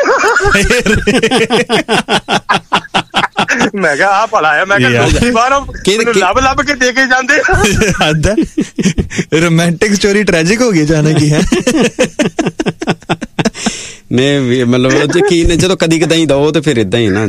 ਮੈਂ ਕਿਹਾ ਆ ਭਲਾ ਆ, ਮੈਂ ਕਿਹਾ ਬਾਹਰੋਂ ਲੱਭ ਲੱਭ ਕੇ ਦੇ ਕੇ ਜਾਂਦੇ। ਰੋਮਾਂਟਿਕ ਸਟੋਰੀ ਟ੍ਰੈਜਿਕ ਹੋ ਗਈ ਜਾਣੇ ਕੀ ਹੈ। ਨਹੀਂ ਮਤਲਬ ਯਕੀਨ ਜਦੋਂ ਕਦੀ ਕਦਾਈ ਦੋ ਤੇ ਫਿਰ ਏਦਾਂ ਹੀ ਨਾ।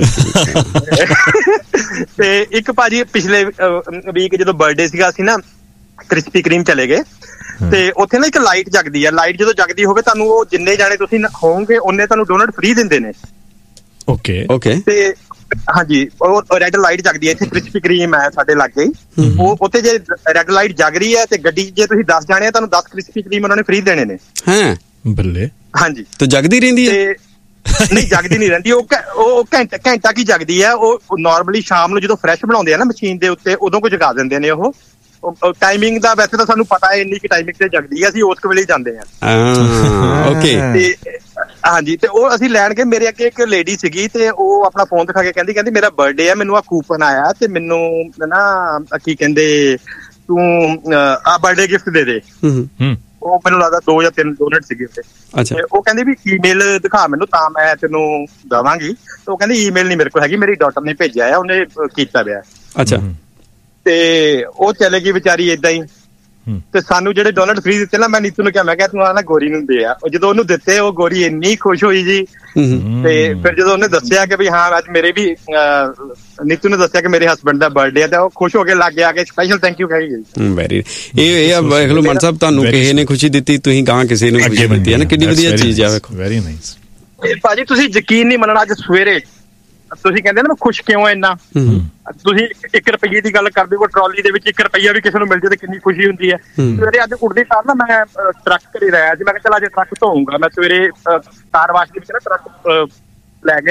ਤੇ ਇੱਕ ਭਾਜੀ ਪਿਛਲੇ ਵੀਕ ਜਦੋਂ ਬਰਥਡੇ ਸੀਗਾ, ਅਸੀਂ ਨਾ ਕ੍ਰਿਸਪੀ ਕਰੀਮ ਚਲੇ ਗਏ, ਤੇ ਉੱਥੇ ਨਾ ਇੱਕ ਲਾਈਟ ਜਗਦੀ ਹੈ, ਲਾਈਟ ਜਦੋਂ ਜਗਦੀ ਹੋਵੇ ਤੁਹਾਨੂੰ ਉਹ ਜਿੰਨੇ ਜਾਣੇ ਤੁਸੀਂ ਹੋਵੋਗੇ ਉਹਨੇ ਤੁਹਾਨੂੰ ਡੋਨਟ ਫ੍ਰੀ ਦਿੰਦੇ ਨੇ। Okay okay. ਤੇ ਹਾਂਜੀ ਉਹ ਰੈੱਡ ਲਾਈਟ ਜਗਦੀ ਹੈ, ਇੱਥੇ ਕ੍ਰਿਸਪੀ ਕਰੀਮ ਹੈ ਸਾਡੇ ਲਾਗੇ, ਉਹ ਉੱਥੇ ਜੇ ਰੈੱਡ ਲਾਈਟ ਜਗ ਰਹੀ ਹੈ ਤੇ ਗੱਡੀ ਜੇ ਤੁਸੀਂ ਦਸ ਜਾਣੇ ਆ ਤੁਹਾਨੂੰ ਦਸ ਕ੍ਰਿਸਪੀ ਕਰੀਮ ਉਹਨਾਂ ਨੇ ਫ੍ਰੀ ਦੇਣੇ ਨੇ। ਹਾਂ ਬੱਲੇ। ਹਾਂਜੀ ਤੇ ਜਗਦੀ ਰਹਿੰਦੀ ਹੈ? ਨਹੀਂ ਜਗਦੀ ਨਹੀਂ ਰਹਿੰਦੀ, ਉਹ ਉਹ ਘੰਟਾ ਘੰਟਾ ਕੀ ਜਗਦੀ ਹੈ। ਉਹ ਨਾਰਮਲੀ ਸ਼ਾਮ ਨੂੰ ਜਦੋਂ ਫਰੈਸ਼ ਬਣਾਉਂਦੇ ਆ ਨਾ ਮਸ਼ੀਨ ਦੇ ਉੱਤੇ, ਉਦੋਂ ਕੋ ਜਗਾ ਦਿੰਦੇ ਨੇ। ਉਹ ਟਾਈਮਿੰਗ ਦਾ ਵੈਸੇ ਤਾਂ ਸਾਨੂੰ ਪਤਾ ਹੈ ਇੰਨੀ ਕਿ ਟਾਈਮਿੰਗ ਤੇ ਜਗਦੀ ਹੈ, ਅਸੀਂ ਉਸ ਵੇਲੇ ਹੀ ਜਾਂਦੇ ਹਾਂ। ਓਕੇ। ਤੇ ਹਾਂਜੀ, ਤੇ ਉਹ ਅਸੀਂ ਲੈਣ ਗਏ, ਮੇਰੇ ਅੱਗੇ ਇੱਕ ਲੇਡੀ ਸੀਗੀ ਤੇ ਉਹ ਆਪਣਾ ਫੋਨ ਦਿਖਾ ਕੇ ਕਹਿੰਦੀ ਕਹਿੰਦੀ ਮੇਰਾ ਬਰਥਡੇ ਹੈ, ਮੈਨੂੰ ਆ ਕੂਪਨ ਆਇਆ ਤੇ ਮੈਨੂੰ ਨਾ ਕੀ ਕਹਿੰਦੇ ਤੂੰ ਆ ਬਰਥਡੇ ਗਿਫਟ ਦੇ ਦੇ। ਉਹ ਮੈਨੂੰ ਲੱਗਦਾ ਦੋ ਜਾਂ ਤਿੰਨ ਡੋਨਟ ਸੀਗੇ ਉੱਥੇ। ਅੱਛਾ। ਉਹ ਕਹਿੰਦੀ ਵੀ ਈਮੇਲ ਦਿਖਾ ਮੈਨੂੰ ਤਾਂ ਮੈਂ ਤੈਨੂੰ ਦੇਵਾਂਗੀ। ਤੇ ਉਹ ਕਹਿੰਦੀ ਈਮੇਲ ਨਹੀਂ ਮੇਰੇ ਕੋਲ ਹੈਗੀ, ਮੇਰੀ ਡਾਟਰ ਨੇ ਭੇਜਿਆ ਆ, ਉਹਨੇ ਕੀਤਾ ਪਿਆ। ਅੱਛਾ। ਤੇ ਉਹ ਚਲੇ ਗਈ ਵਿਚਾਰੀ ਏਦਾਂ ਹੀ। ਤੇ ਸਾਨੂੰ ਜਿਹੜੇ ਡੋਨਟ ਫ੍ਰੀ ਦਿੱਤੇ ਨਾ, ਮੈਂ ਨੀਤੂ ਨੂੰ ਕਿਹਾ, ਮੈਂ ਕਿਹਾ ਤੂੰ ਆ ਨਾ ਗੋਰੀ ਨੂੰ ਦੇ ਆ। ਜਦੋਂ ਉਹਨੂੰ ਦਿੱਤੇ ਉਹ ਗੋਰੀ ਇੰਨੀ ਖੁਸ਼ ਹੋਈ ਜੀ। ਤੇ ਫਿਰ ਜਦੋਂ ਉਹਨੇ ਦੱਸਿਆ ਕਿ ਵੀ ਹਾਂ ਅੱਜ ਮੇਰੇ ਵੀ ਨੀਤੂ ਨੇ ਦੱਸਿਆ ਕਿ ਮੇਰੇ ਹਸਬੈਂਡ ਦਾ ਬਰਥਡੇ ਹੈ, ਤੇ ਉਹ ਖੁਸ਼ ਹੋ ਕੇ ਲੱਗ ਗਿਆ ਕਿ ਸਪੈਸ਼ਲ ਥੈਂਕ ਯੂ ਕਹੀ ਗਈ। ਵੈਰੀ ਇਹ ਇਹ ਆ ਵੇਖ ਲਓ ਮਨ ਸਾਹਿਬ, ਤੁਹਾਨੂੰ ਕਿਸੇ ਨੇ ਖੁਸ਼ੀ ਦਿੱਤੀ, ਤੁਸੀਂ ਗਾਂ ਕਿਸੇ ਨੂੰ ਖੁਸ਼ੀ ਦਿੱਤੀ ਹੈ ਨਾ, ਕਿੰਨੀ ਵਧੀਆ ਚੀਜ਼ ਆ। ਵੇਖੋ ਵੈਰੀ ਨਾਈਸ ਭਾਜੀ, ਤੁਸੀਂ ਯਕੀਨ ਨਹੀਂ ਮੰਨਣਾ, ਅੱਜ ਸਵੇਰੇ ਤੁਸੀਂ ਕਹਿੰਦੇ ਨਾ ਖੁਸ਼ ਕਿਉਂ ਇੰਨਾ, ਤੁਸੀਂ ਇੱਕ ਰੁਪਈਏ ਦੀ ਗੱਲ ਕਰਦੇ ਹੋ, ਟਰਾਲੀ ਦੇ ਵਿੱਚ ਇੱਕ ਰੁਪਈਆ ਵੀ ਕਿਸੇ ਨੂੰ ਮਿਲ ਜਾਏ ਤੇ ਕਿੰਨੀ ਖੁਸ਼ੀ ਹੁੰਦੀ ਹੈ। ਸਵੇਰੇ ਅੱਜ ਉੱਠਦੇ ਸਾਰ ਨਾ ਮੈਂ ਟਰੱਕ ਘਰੇ ਲਾਇਆ ਸੀ, ਮੈਂ ਕਿਹਾ ਚੱਲ ਅੱਜ ਟਰੱਕ ਧੋਊਂਗਾ। ਮੈਂ ਸਵੇਰੇ ਕਾਰ ਵਾਸ਼ ਦੇ ਵਿੱਚ ਨਾ ਟਰੱਕ ਲੈ ਗਿਆ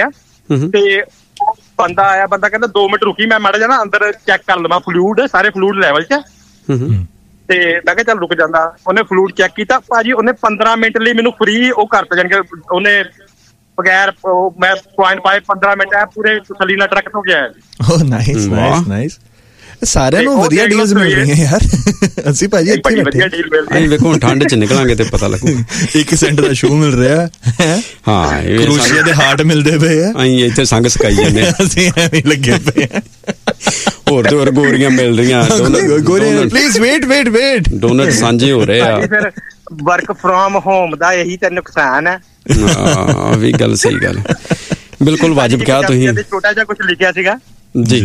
ਤੇ ਬੰਦਾ ਆਇਆ, ਬੰਦਾ ਕਹਿੰਦਾ ਦੋ ਮਿੰਟ ਰੁਕੀ, ਮੈਂ ਮਾੜਾ ਜਿਹਾ ਨਾ ਅੰਦਰ ਚੈੱਕ ਕਰ ਲਵਾਂ ਫਲੂਇਡ, ਸਾਰੇ ਫਲੂਇਡ ਲੈਵਲ 'ਚ। ਤੇ ਮੈਂ ਕਿਹਾ ਚੱਲ ਰੁਕ ਜਾਂਦਾ। ਉਹਨੇ ਫਲੂਇਡ ਚੈੱਕ ਕੀਤਾ ਭਾਜੀ, ਉਹਨੇ ਪੰਦਰਾਂ ਮਿੰਟ ਲਈ ਮੈਨੂੰ ਫ੍ਰੀ ਉਹ ਕਰਤਾ, ਜਾਣੀ ਕਿ ਉਹਨੇ ਬਗੈਰ ਮੈਂ ਪੁਆਇੰਟ ਪਾਏ ਪੰਦਰਾਂ ਮਿੰਟ ਹੈ ਪੂਰੇ ਤਸੱਲੀ ਨਾਲ ਟਰੱਕ ਤੋਂ ਗਿਆ। ਓਹ ਨਾਈਸ ਨਾਈਸ ਨਾਈਸ। ਸਾਰਿਆਂ ਨੂੰ ਵਧੀਆ ਡੀਲਸ ਮਿਲ ਰਹੀਆਂ ਯਾਰ। ਅਸੀਂ ਭਾਜੀ ਇੱਥੇ ਬੈਠੇ ਅਸੀਂ ਵੇਖੋ ਹੁਣ ਠੰਡ 'ਚ ਨਿਕਲਾਂਗੇ ਤੇ ਪਤਾ ਲੱਗੂ। ਇੱਕ ਸੈਂਟ ਦਾ ਸ਼ੂ ਮਿਲ ਰਿਹਾ। ਹਾਂ, ਕਰੋਸ਼ੀਆ ਦੇ ਹਾਰਟ ਮਿਲਦੇ ਪਏ ਆ। ਅਸੀਂ ਇੱਥੇ ਸੰਗ ਸਕਾਈ ਜਾਂਦੇ, ਅਸੀਂ ਐਵੇਂ ਲੱਗੇ ਪਏ ਆ। ਹੋਰ ਤੇ ਹੋਰ ਗੋਰੀਆਂ ਮਿਲ ਰਹੀਆਂ। Please wait wait wait don't ਸਾਂਝੇ ਹੋ ਰਹੇ ਆ। ਫਿਰ ਵਰਕ ਫਰੋਮ ਹੋਮ ਦਾ ਇਹੀ ਤਾਂ ਨੁਕਸਾਨ ਹੈ। ਹਾਂ, ਵੀ ਗੱਲ ਸਹੀ ਗੱਲ, ਬਿਲਕੁਲ ਵਾਜਬ ਕਿਹਾ ਤੁਸੀਂ। ਛੋਟਾ ਜਿਹਾ ਕੁਝ ਲਿਖਿਆ ਸੀਗਾ ਜੀ,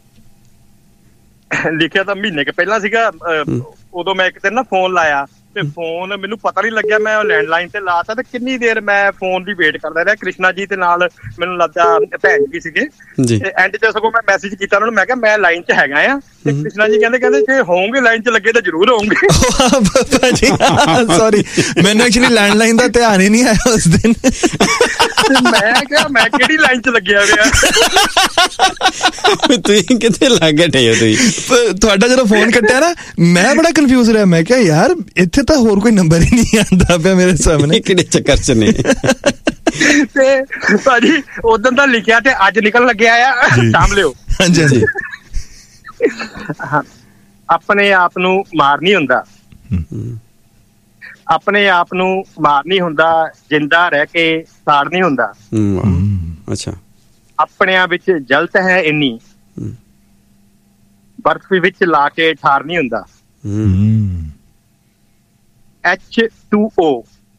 ਲਿਖਿਆ ਤਾਂ ਮਹੀਨੇ ਕੁ ਪਹਿਲਾਂ ਸੀਗਾ। ਉਦੋਂ ਮੈਂ ਇੱਕ ਦਿਨ ਨਾ ਫੋਨ ਲਾਇਆ ਤੇ ਫੋਨ ਮੈਨੂੰ ਪਤਾ ਨੀ ਲੱਗਿਆ, ਮੈਂ ਲੈਂਡਲਾਈਨ ਤੇ ਲਾਤਾ ਤੇ ਕਿੰਨੀ ਦੇਰ ਮੈਂ ਫੋਨ ਦੀ ਵੇਟ ਕਰਦਾ ਰਿਹਾ। ਕ੍ਰਿਸ਼ਨਾ ਜੀ ਤੇ ਨਾਲ ਮੈਨੂੰ ਲੱਗਦਾ ਭੈਣ ਜੀ ਸੀਗੇ ਤੇ ਐਂਡ ਚ ਸਗੋਂ ਮੈਂ ਮੈਸੇਜ ਕੀਤਾ ਉਹਨਾਂ ਨੂੰ, ਮੈਂ ਕਿਹਾ ਮੈਂ ਲਾਈਨ 'ਚ ਹੈਗਾ ਆ। ਤੇ ਕ੍ਰਿਸ਼ਨਾ ਜੀ ਕਹਿੰਦੇ ਕਹਿੰਦੇ ਜੇ ਹੋਵੋਗੇ ਲਾਈਨ 'ਚ ਲੱਗੇ ਤਾਂ ਜ਼ਰੂਰ ਹੋਵੋਗੇ। ਸੌਰੀ, ਮੈਨੂੰ ਐਕਚੁਅਲੀ ਲੈਂਡਲਾਈਨ ਦਾ ਧਿਆਨ ਹੀ ਨਹੀਂ ਆਇਆ ਉਸ ਦਿਨ। ਮੈਂ ਕਿਹਾ ਮੈਂ ਕਿਹੜੀ ਲਾਈਨ 'ਚ ਲੱਗਿਆ ਹੋਇਆ। ਤੁਸੀਂ ਕਿੱਥੇ ਲੱਗ ਗਏ ਤੁਸੀਂ? ਤੁਹਾਡਾ ਜਦੋਂ ਫੋਨ ਕੱਟਿਆ ਨਾ, ਮੈਂ ਬੜਾ ਕਨਫਿਊਜ਼ ਰਿਹਾ। ਮੈਂ ਕਿਹਾ ਯਾਰ ਇੱਥੇ ਤਾਂ ਹੋਰ ਕੋਈ ਨੰਬਰ ਹੀ ਨਹੀਂ ਆਉਂਦਾ ਪਿਆ ਮੇਰੇ ਸਾਹਮਣੇ, ਕਿਹੜੇ ਚੱਕਰ 'ਚ ਨੇ। ਤੇ ਭਾਜੀ ਉਦੋਂ ਦਾ ਲਿਖਿਆ ਤੇ ਅੱਜ ਨਿਕਲਣ ਲੱਗਿਆ ਆ, ਸਾਂਭ ਲਿਓ। ਹਾਂਜੀ ਹਾਂਜੀ। ਆਪਣੇ ਆਪ ਨੂੰ ਮਾਰ ਨਹੀਂ ਹੁੰਦਾ, ਆਪਣੇ ਆਪ ਨੂੰ ਮਾਰ ਨਹੀਂ ਹੁੰਦਾ, ਜਿੰਦਾ ਰਹਿ ਕੇ ਸਾੜ ਨਹੀਂ ਹੁੰਦਾ। ਅੱਛਾ। ਆਪਣਿਆਂ ਵਿੱਚ ਜਲਤ ਹੈ ਇੰਨੀ, ਬਰਫ਼ ਵਿੱਚ ਲਾ ਕੇ ਠਾਰ ਨਹੀਂ ਹੁੰਦਾ। ਐਚ ਟੂ ਓ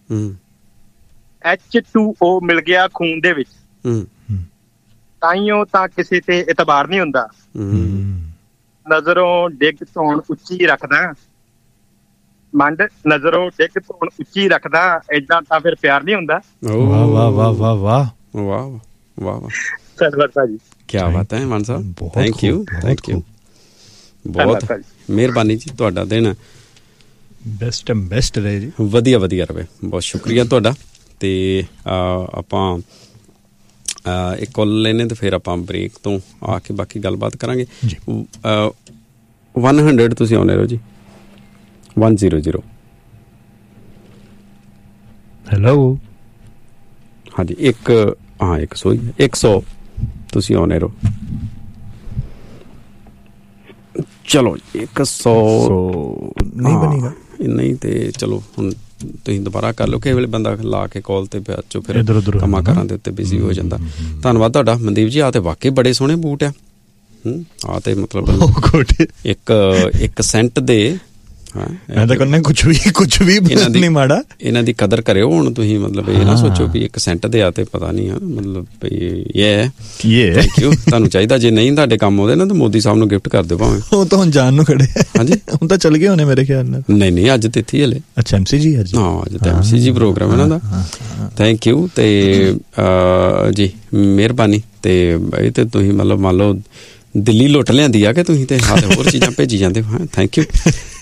ਐਚ ਟੂ ਓ ਮਿਲ ਗਿਆ ਖੂਨ ਦੇ ਵਿੱਚ, ਤਾਈਓ ਤਾਂ ਕਿਸੇ ਤੇ ਇਤਬਾਰ ਨਹੀਂ ਹੁੰਦਾ। ਨਜ਼ਰੋਂ ਡਿੱਗ ਧੌਣ ਉੱਚੀ ਰੱਖਦਾ, ਮੰਡ ਨਜ਼ਰੋਂ ਡਿੱਗ ਧੌਣ ਉੱਚੀ ਰੱਖਦਾ, ਏਦਾਂ ਤਾਂ ਫਿਰ ਪਿਆਰ ਨਹੀਂ ਹੁੰਦਾ। ਵਾਹ ਵਾਹ ਵਾਹ ਵਾਹ ਵਾਹ ਵਾਹ ਵਾਹ ਵਾਹ। ਧੰਨਵਾਦ ਭਾਜੀ। ਕੀ ਬਾਤ ਹੈ ਮਾਨ ਸਾਹਿਬ, ਥੈਂਕ ਯੂ ਥੈਂਕ ਯੂ, ਬਹੁਤ ਮਿਹਰਬਾਨੀ ਜੀ। ਤੁਹਾਡਾ ਦਿਨ ਬੈਸਟ ਬੈਸਟ ਰਹੇ ਜੀ, ਵਧੀਆ ਵਧੀਆ ਰਹੇ, ਬਹੁਤ ਸ਼ੁਕਰੀਆ ਤੁਹਾਡਾ। ਤੇ ਆਪਾਂ ਇੱਕ ਕਾਲ ਲੈਣੇ ਤੇ ਫਿਰ ਆਪਾਂ ਬ੍ਰੇਕ ਤੋਂ ਆ ਕੇ ਬਾਕੀ ਗੱਲਬਾਤ ਕਰਾਂਗੇ। ਵਨ ਹੰਡਰਡ ਤੁਸੀਂ ਆਉਣੇ ਰਹੋ ਜੀ। One zero zero. ਹੈਲੋ। ਹਾਂਜੀ, ਇੱਕ ਹਾਂ ਇੱਕ ਸੌ ਇੱਕ ਸੌ ਤੁਸੀਂ ਆਉਣੇ ਰਹੋ। ਚਲੋ ਇੱਕ ਸੌ ਨਹੀਂ ਬਣੇਗਾ, ਨਹੀਂ ਤੇ ਚਲੋ ਹੁਣ ਤੁਸੀਂ ਦੁਬਾਰਾ ਕਰ ਲਓ। ਕਿਸੇ ਵੇਲੇ ਬੰਦਾ ਲਾ ਕੇ ਕਾਲ ਤੇ ਬਾਅਦ ਚੋਂ ਫਿਰ ਕੰਮਾਂ ਕਾਰਾਂ ਦੇ ਉੱਤੇ ਬਿਜ਼ੀ ਹੋ ਜਾਂਦਾ। ਧੰਨਵਾਦ ਤੁਹਾਡਾ ਮਨਦੀਪ ਜੀ। ਆ ਤੇ ਵਾਕਈ ਬੜੇ ਸੋਹਣੇ ਬੂਟ ਆ। ਹੂੰ, ਆ ਤੇ ਮਤਲਬ ਇੱਕ ਇੱਕ ਸੈਂਟ ਦੇ। ਮੈਂ ਤਾਂ ਕਹਿੰਦਾ ਕੁਛ ਵੀ ਕੁਛ ਵੀ ਨਹੀਂ ਮਾੜਾ। ਇਹਨਾਂ ਦੀ ਕਦਰ ਕਰਿਓ ਹੁਣ ਤੁਸੀਂ, ਮਤਲਬ ਇਹ ਨਾ ਸੋਚੋ ਵੀ ਇੱਕ ਸੈਂਟ ਦੇ ਆ ਤੇ ਪਤਾ ਨਹੀਂ, ਮਤਲਬ ਇਹ ਥੈਂਕ ਯੂ। ਤੁਹਾਨੂੰ ਚਾਹੀਦਾ ਜੇ ਨਹੀਂ ਤੁਹਾਡੇ ਕੰਮ ਆਉਂਦੇ ਨਾ ਤਾਂ ਮੋਦੀ ਸਾਹਿਬ ਨੂੰ ਗਿਫਟ ਕਰ ਦਿਓ ਭਾਵੇਂ। ਉਹ ਤਾਂ ਹੁਣ ਜਾਣ ਨੂੰ ਖੜੇ। ਹਾਂਜੀ, ਹੁਣ ਤਾਂ ਚਲ ਗਏ ਹੋਣੇ ਮੇਰੇ ਖਿਆਲ ਨਾਲ। ਨਹੀਂ ਨਹੀਂ, ਅੱਜ ਤੇ ਇੱਥੇ ਹਲੇ। ਅੱਛਾ, ਐਮ ਸੀ ਜੀ ਅੱਜ? ਹਾਂ, ਅੱਜ ਤਾਂ ਐਮ ਸੀ ਜੀ ਪ੍ਰੋਗਰਾਮ ਇਹਨਾਂ ਦਾ। ਥੈਂਕ ਯੂ ਤੇ ਜੀ ਮਿਹਰਬਾਨੀ। ਤੇ ਇਹ ਤੇ ਤੁਸੀਂ ਮਤਲਬ ਮੰਨ ਲਓ ਦਿੱਲੀ ਲੁੱਟ ਲਿਆਂਦੀ ਆ ਕਿ ਤੁਸੀਂ ਤੇ ਹਾਲੇ ਹੋਰ ਚੀਜ਼ਾਂ ਭੇਜੀ ਜਾਂਦੇ ਹੋ। Thank you.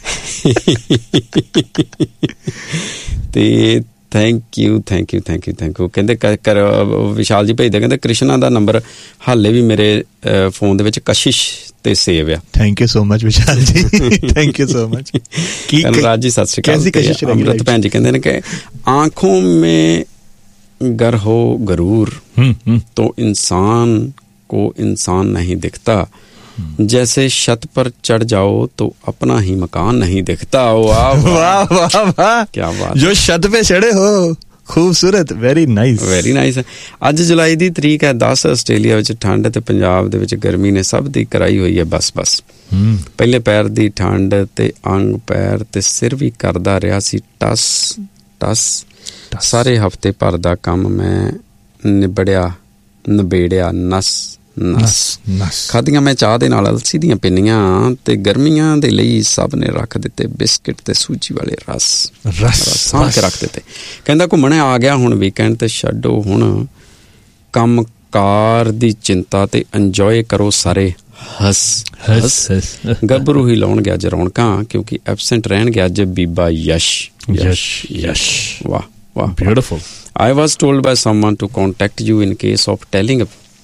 ਤੇ thank you thank you thank you thank you. ਕਹਿੰਦੇ ਵਿਸ਼ਾਲ ਜੀ ਭੇਜਦੇ, ਕਹਿੰਦੇ ਕ੍ਰਿਸ਼ਨਾ ਦਾ ਨੰਬਰ ਹਾਲੇ ਵੀ ਮੇਰੇ ਫੋਨ ਦੇ ਵਿੱਚ ਕਸ਼ਿਸ਼ ਤੇ ਸੇਵ ਆ। ਥੈਂਕ ਯੂ ਸੋ ਮਚ ਵਿਸ਼ਾਲ ਜੀ, thank you so much. Raj ji ਸਤਿ ਸ਼੍ਰੀ ਅਕਾਲ। ਅਮਰਤ ਭੈਣ ਜੀ ਕਹਿੰਦੇ ਨੇ ਕਿ ਆਂਖੋਂ ਮੇਂ गर हो गरूर तो इंसान को इंसान नहीं दिखता, जैसे छत पर चढ़ जाओ तो अपना ही मकान नहीं दिखता। वाह वाह वाह वाह, क्या बात। जो छत पे चढ़े हो, खूबसूरत, वेरी नाइस वेरी नाइस। ਅੱਜ ਜੁਲਾਈ ਦੀ ਤਰੀਕ ਹੈ ਦਸ। ਆਸਟ੍ਰੇਲੀਆ ਵਿੱਚ ਠੰਡ ਤੇ ਪੰਜਾਬ ਦੇ ਵਿੱਚ ਗਰਮੀ ਨੇ ਸਭ ਦੀ ਕਰਾਈ ਹੋਈ ਹੈ ਬਸ ਬਸ। ਪਹਿਲੇ ਪੈਰ ਦੀ ਠੰਡ ਤੇ ਅੰਗ ਪੈਰ ਤੇ ਸਿਰ ਵੀ ਕਰਦਾ ਰਿਹਾ ਸੀ ਟਸ ਟਸ। ਸਾਰੇ ਹਫ਼ਤੇ ਭਰ ਦਾ ਕੰਮ ਮੈਂ ਨਿਬੜਿਆ ਨਿਬੇੜਿਆ ਨਸ ਨਸ ਨਸ। ਖਾਧੀਆਂ ਮੈਂ ਚਾਹ ਦੇ ਨਾਲ ਅਲਸੀ ਦੀਆਂ ਪਿੰਨੀਆਂ ਤੇ ਗਰਮੀਆਂ ਦੇ ਲਈ ਸਭ ਨੇ ਰੱਖ ਦਿੱਤੇ ਬਿਸਕਿਟ ਤੇ ਸੂਜੀ ਵਾਲੇ ਰਸ ਰਸ ਸਾਂਭ ਕੇ ਰੱਖ ਦਿੱਤੇ। ਕਹਿੰਦਾ ਘੁੰਮਣ ਆ ਗਿਆ ਹੁਣ ਵੀਕਐਂਡ ਤੇ ਛੱਡੋ ਹੁਣ ਕੰਮ ਕਾਰ ਦੀ ਚਿੰਤਾ ਤੇ ਇੰਜੋਏ ਕਰੋ ਸਾਰੇ ਹੱਸ ਹੱਸ। ਗੱਭਰੂ ਹੀ ਲਾਉਣਗੇ ਅੱਜ ਰੌਣਕਾਂ ਕਿਉਂਕਿ ਐਬਸੈਂਟ ਰਹਿਣਗੇ ਅੱਜ ਬੀਬਾ ਯਸ਼ ਯਸ਼ ਯਸ਼। ਵਾਹ wow, beautiful. I was told by someone to contact you in case of telling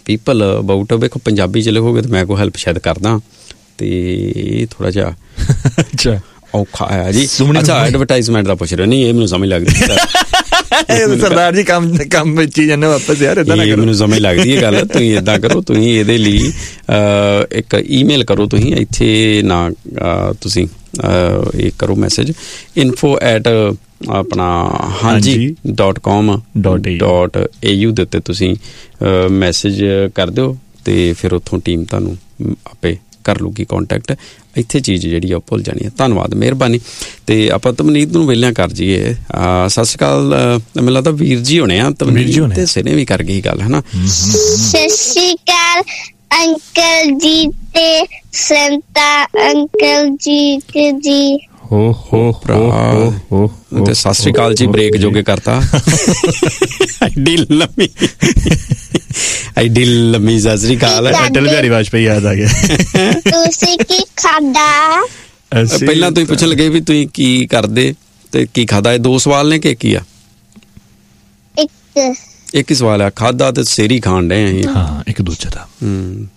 people about, ਵੇਖੋ ਪੰਜਾਬੀ ਚ ਲਿਖੋਗੇ ਤਾਂ ਮੈਂ ਕੋਈ ਹੈਲਪ ਸ਼ਾਇਦ ਕਰਦਾ, ਤੇ ਇਹ ਥੋੜਾ ਜਿਹਾ ਅੱਛਾ ਔਖਾ ਹੈ ਜੀ। ਅੱਛਾ ਐਡਵਰਟਾਈਜ਼ਮੈਂਟ ਦਾ ਪੁੱਛ ਰਹੇ, ਨਹੀਂ ਇਹ ਮੈਨੂੰ ਸਮਝ ਲੱਗਦੀ ਸਰਦਾਰ ਜੀ, ਕੰਮ ਕੰਮ ਵਿੱਚ ਹੀ ਜਾਂਦੇ ਵਾਪਸ ਯਾਰ, ਏਦਾਂ ਨਾ ਕਰੋ, ਮੈਨੂੰ ਸਮਝ ਲੱਗਦੀ ਹੈ ਗੱਲ। ਤੁਸੀਂ ਏਦਾਂ ਕਰੋ, ਤੁਸੀਂ ਇਹਦੇ ਲਈ ਇੱਕ ਈਮੇਲ ਕਰੋ, ਤੁਸੀਂ ਇੱਥੇ ਨਾ ਤੁਸੀਂ ਇਹ ਕਰੋ ਮੈਸੇਜ ਇਨਫੋ ਐਟ ਆਪਣਾ ਹਾਂਜੀ ਡੋਟ ਕਾਮ ਡੋਟ ਏ ਯੂ ਦੇ ਉੱਤੇ ਤੁਸੀਂ ਮੈਸੇਜ ਕਰ ਦਿਓ, ਤੇ ਫਿਰ ਉੱਥੋਂ ਟੀਮ ਤੁਹਾਨੂੰ ਆਪੇ ਕਰ ਲੂਗੀ ਕੰਟੈਕਟ। ਇੱਥੇ ਚੀਜ਼ ਜਿਹੜੀ ਆ ਉਹ ਭੁੱਲ ਜਾਣੀ ਹੈ। ਧੰਨਵਾਦ, ਮਿਹਰਬਾਨੀ। ਤੇ ਆਪਾਂ ਤਮਨੀਤ ਨੂੰ ਵੇਲਿਆਂ ਕਰ ਜੀਏ। ਸਤਿ ਸ਼੍ਰੀ ਅਕਾਲ, ਮੈਨੂੰ ਲੱਗਦਾ ਵੀਰ ਜੀ ਹੋਣੇ ਆ, ਤਮਨੀਤ ਤੇ ਸਿਨੇ ਵੀ ਕਰ ਗਈ ਗੱਲ, ਹੈ ਨਾ। ਸਤਿ ਸ਼੍ਰੀ ਅਕਾਲ ਅੰਕਲ ਜੀ ਤੇ ਸੰਤਾ ਅੰਕਲ ਜੀ ਜੀ। ਹੋ ਹੋ ਹੋ ਹੋ ਤੇ ਸਤਿ ਸ਼੍ਰੀ ਅਕਾਲ ਜੀ ਬ੍ਰੇਕ ਜੋਗੇ ਕਰਤਾ। ਐਡੀ ਲੰਮੀ ਐਡੀ ਲੰਮੀ ਸਤਿ ਸ਼੍ਰੀ ਅਕਾਲ। ਅਟਲ ਬਿਹਾਰੀ ਵਾਜਪੇਈ ਯਾਦ ਆ ਗਿਆ। ਤੁਸੀਂ ਕੀ ਖਾਦਾ? ਪਹਿਲਾਂ ਤੁਸੀਂ ਪੁੱਛਣ ਲੱਗੇ ਵੀ ਤੁਸੀਂ ਕੀ ਕਰਦੇ ਤੇ ਕੀ ਖਾਦਾ, ਇਹ ਦੋ ਸਵਾਲ ਨੇ ਕਿ ਕੀ ਆ? ਇੱਕ ਇੱਕ ਹੀ ਸਵਾਲ ਆ, ਖਾਦਾ ਤੇ ਸੇਰੀ ਖਾਣ ਡਏ ਅਸੀਂ। ਹਾਂ, ਇੱਕ ਦੂਜੇ ਦਾ ਹੂੰ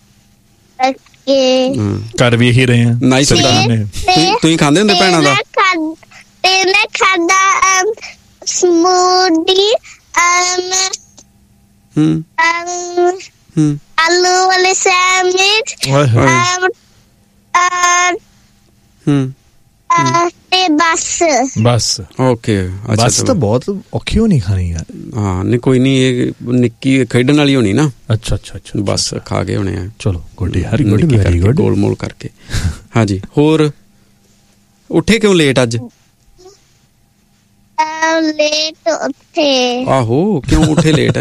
ਕਰ ਵੀ ਇਹੀ ਰਹੇ ਆ। ਨਾਈਸ ਹੁੰਦਾ। ਤੁਸੀਂ ਖਾਂਦੇ ਹੁੰਦੇ ਭੈਣਾਂ ਦਾ? ਤੇ ਮੈਂ ਖਾਦਾ ਸਮੂਦੀ, ਹੂੰ ਹੂੰ ਆਲੂ ਵਾਲੇ ਸੈਂਡਵਿਚ, ਹੂੰ ਤੇ ਬਸ ਬਸ ਓਕੇ। ਬਸ ਤਾਂ ਬਹੁਤ ਔਖੀ ਹੋਣੀ ਖਾਣੀ ਯਾਰ। ਹਾਂ ਨਹੀਂ ਕੋਈ ਨਹੀਂ, ਇਹ ਨਿੱਕੀ ਖੇਡਣ ਵਾਲੀ ਹੋਣੀ ਨਾ। ਅੱਛਾ ਅੱਛਾ ਅੱਛਾ, ਬਸ ਖਾ ਕੇ ਹੋਣੇ ਆ। ਚਲੋ ਗੁੱਡ ਯਾਰ, ਗੁੱਡ ਵੈਰੀ ਗੁੱਡ, ਗੋਲ ਮੋਲ ਕਰਕੇ। ਹਾਂਜੀ, ਹੋਰ ਉੱਠੇ ਕਿਉਂ ਲੇਟ ਅੱਜ? ਲੇਟ ਉੱਠੇ। ਆਹੋ, ਕਿਉਂ ਉੱਠੇ ਲੇਟ?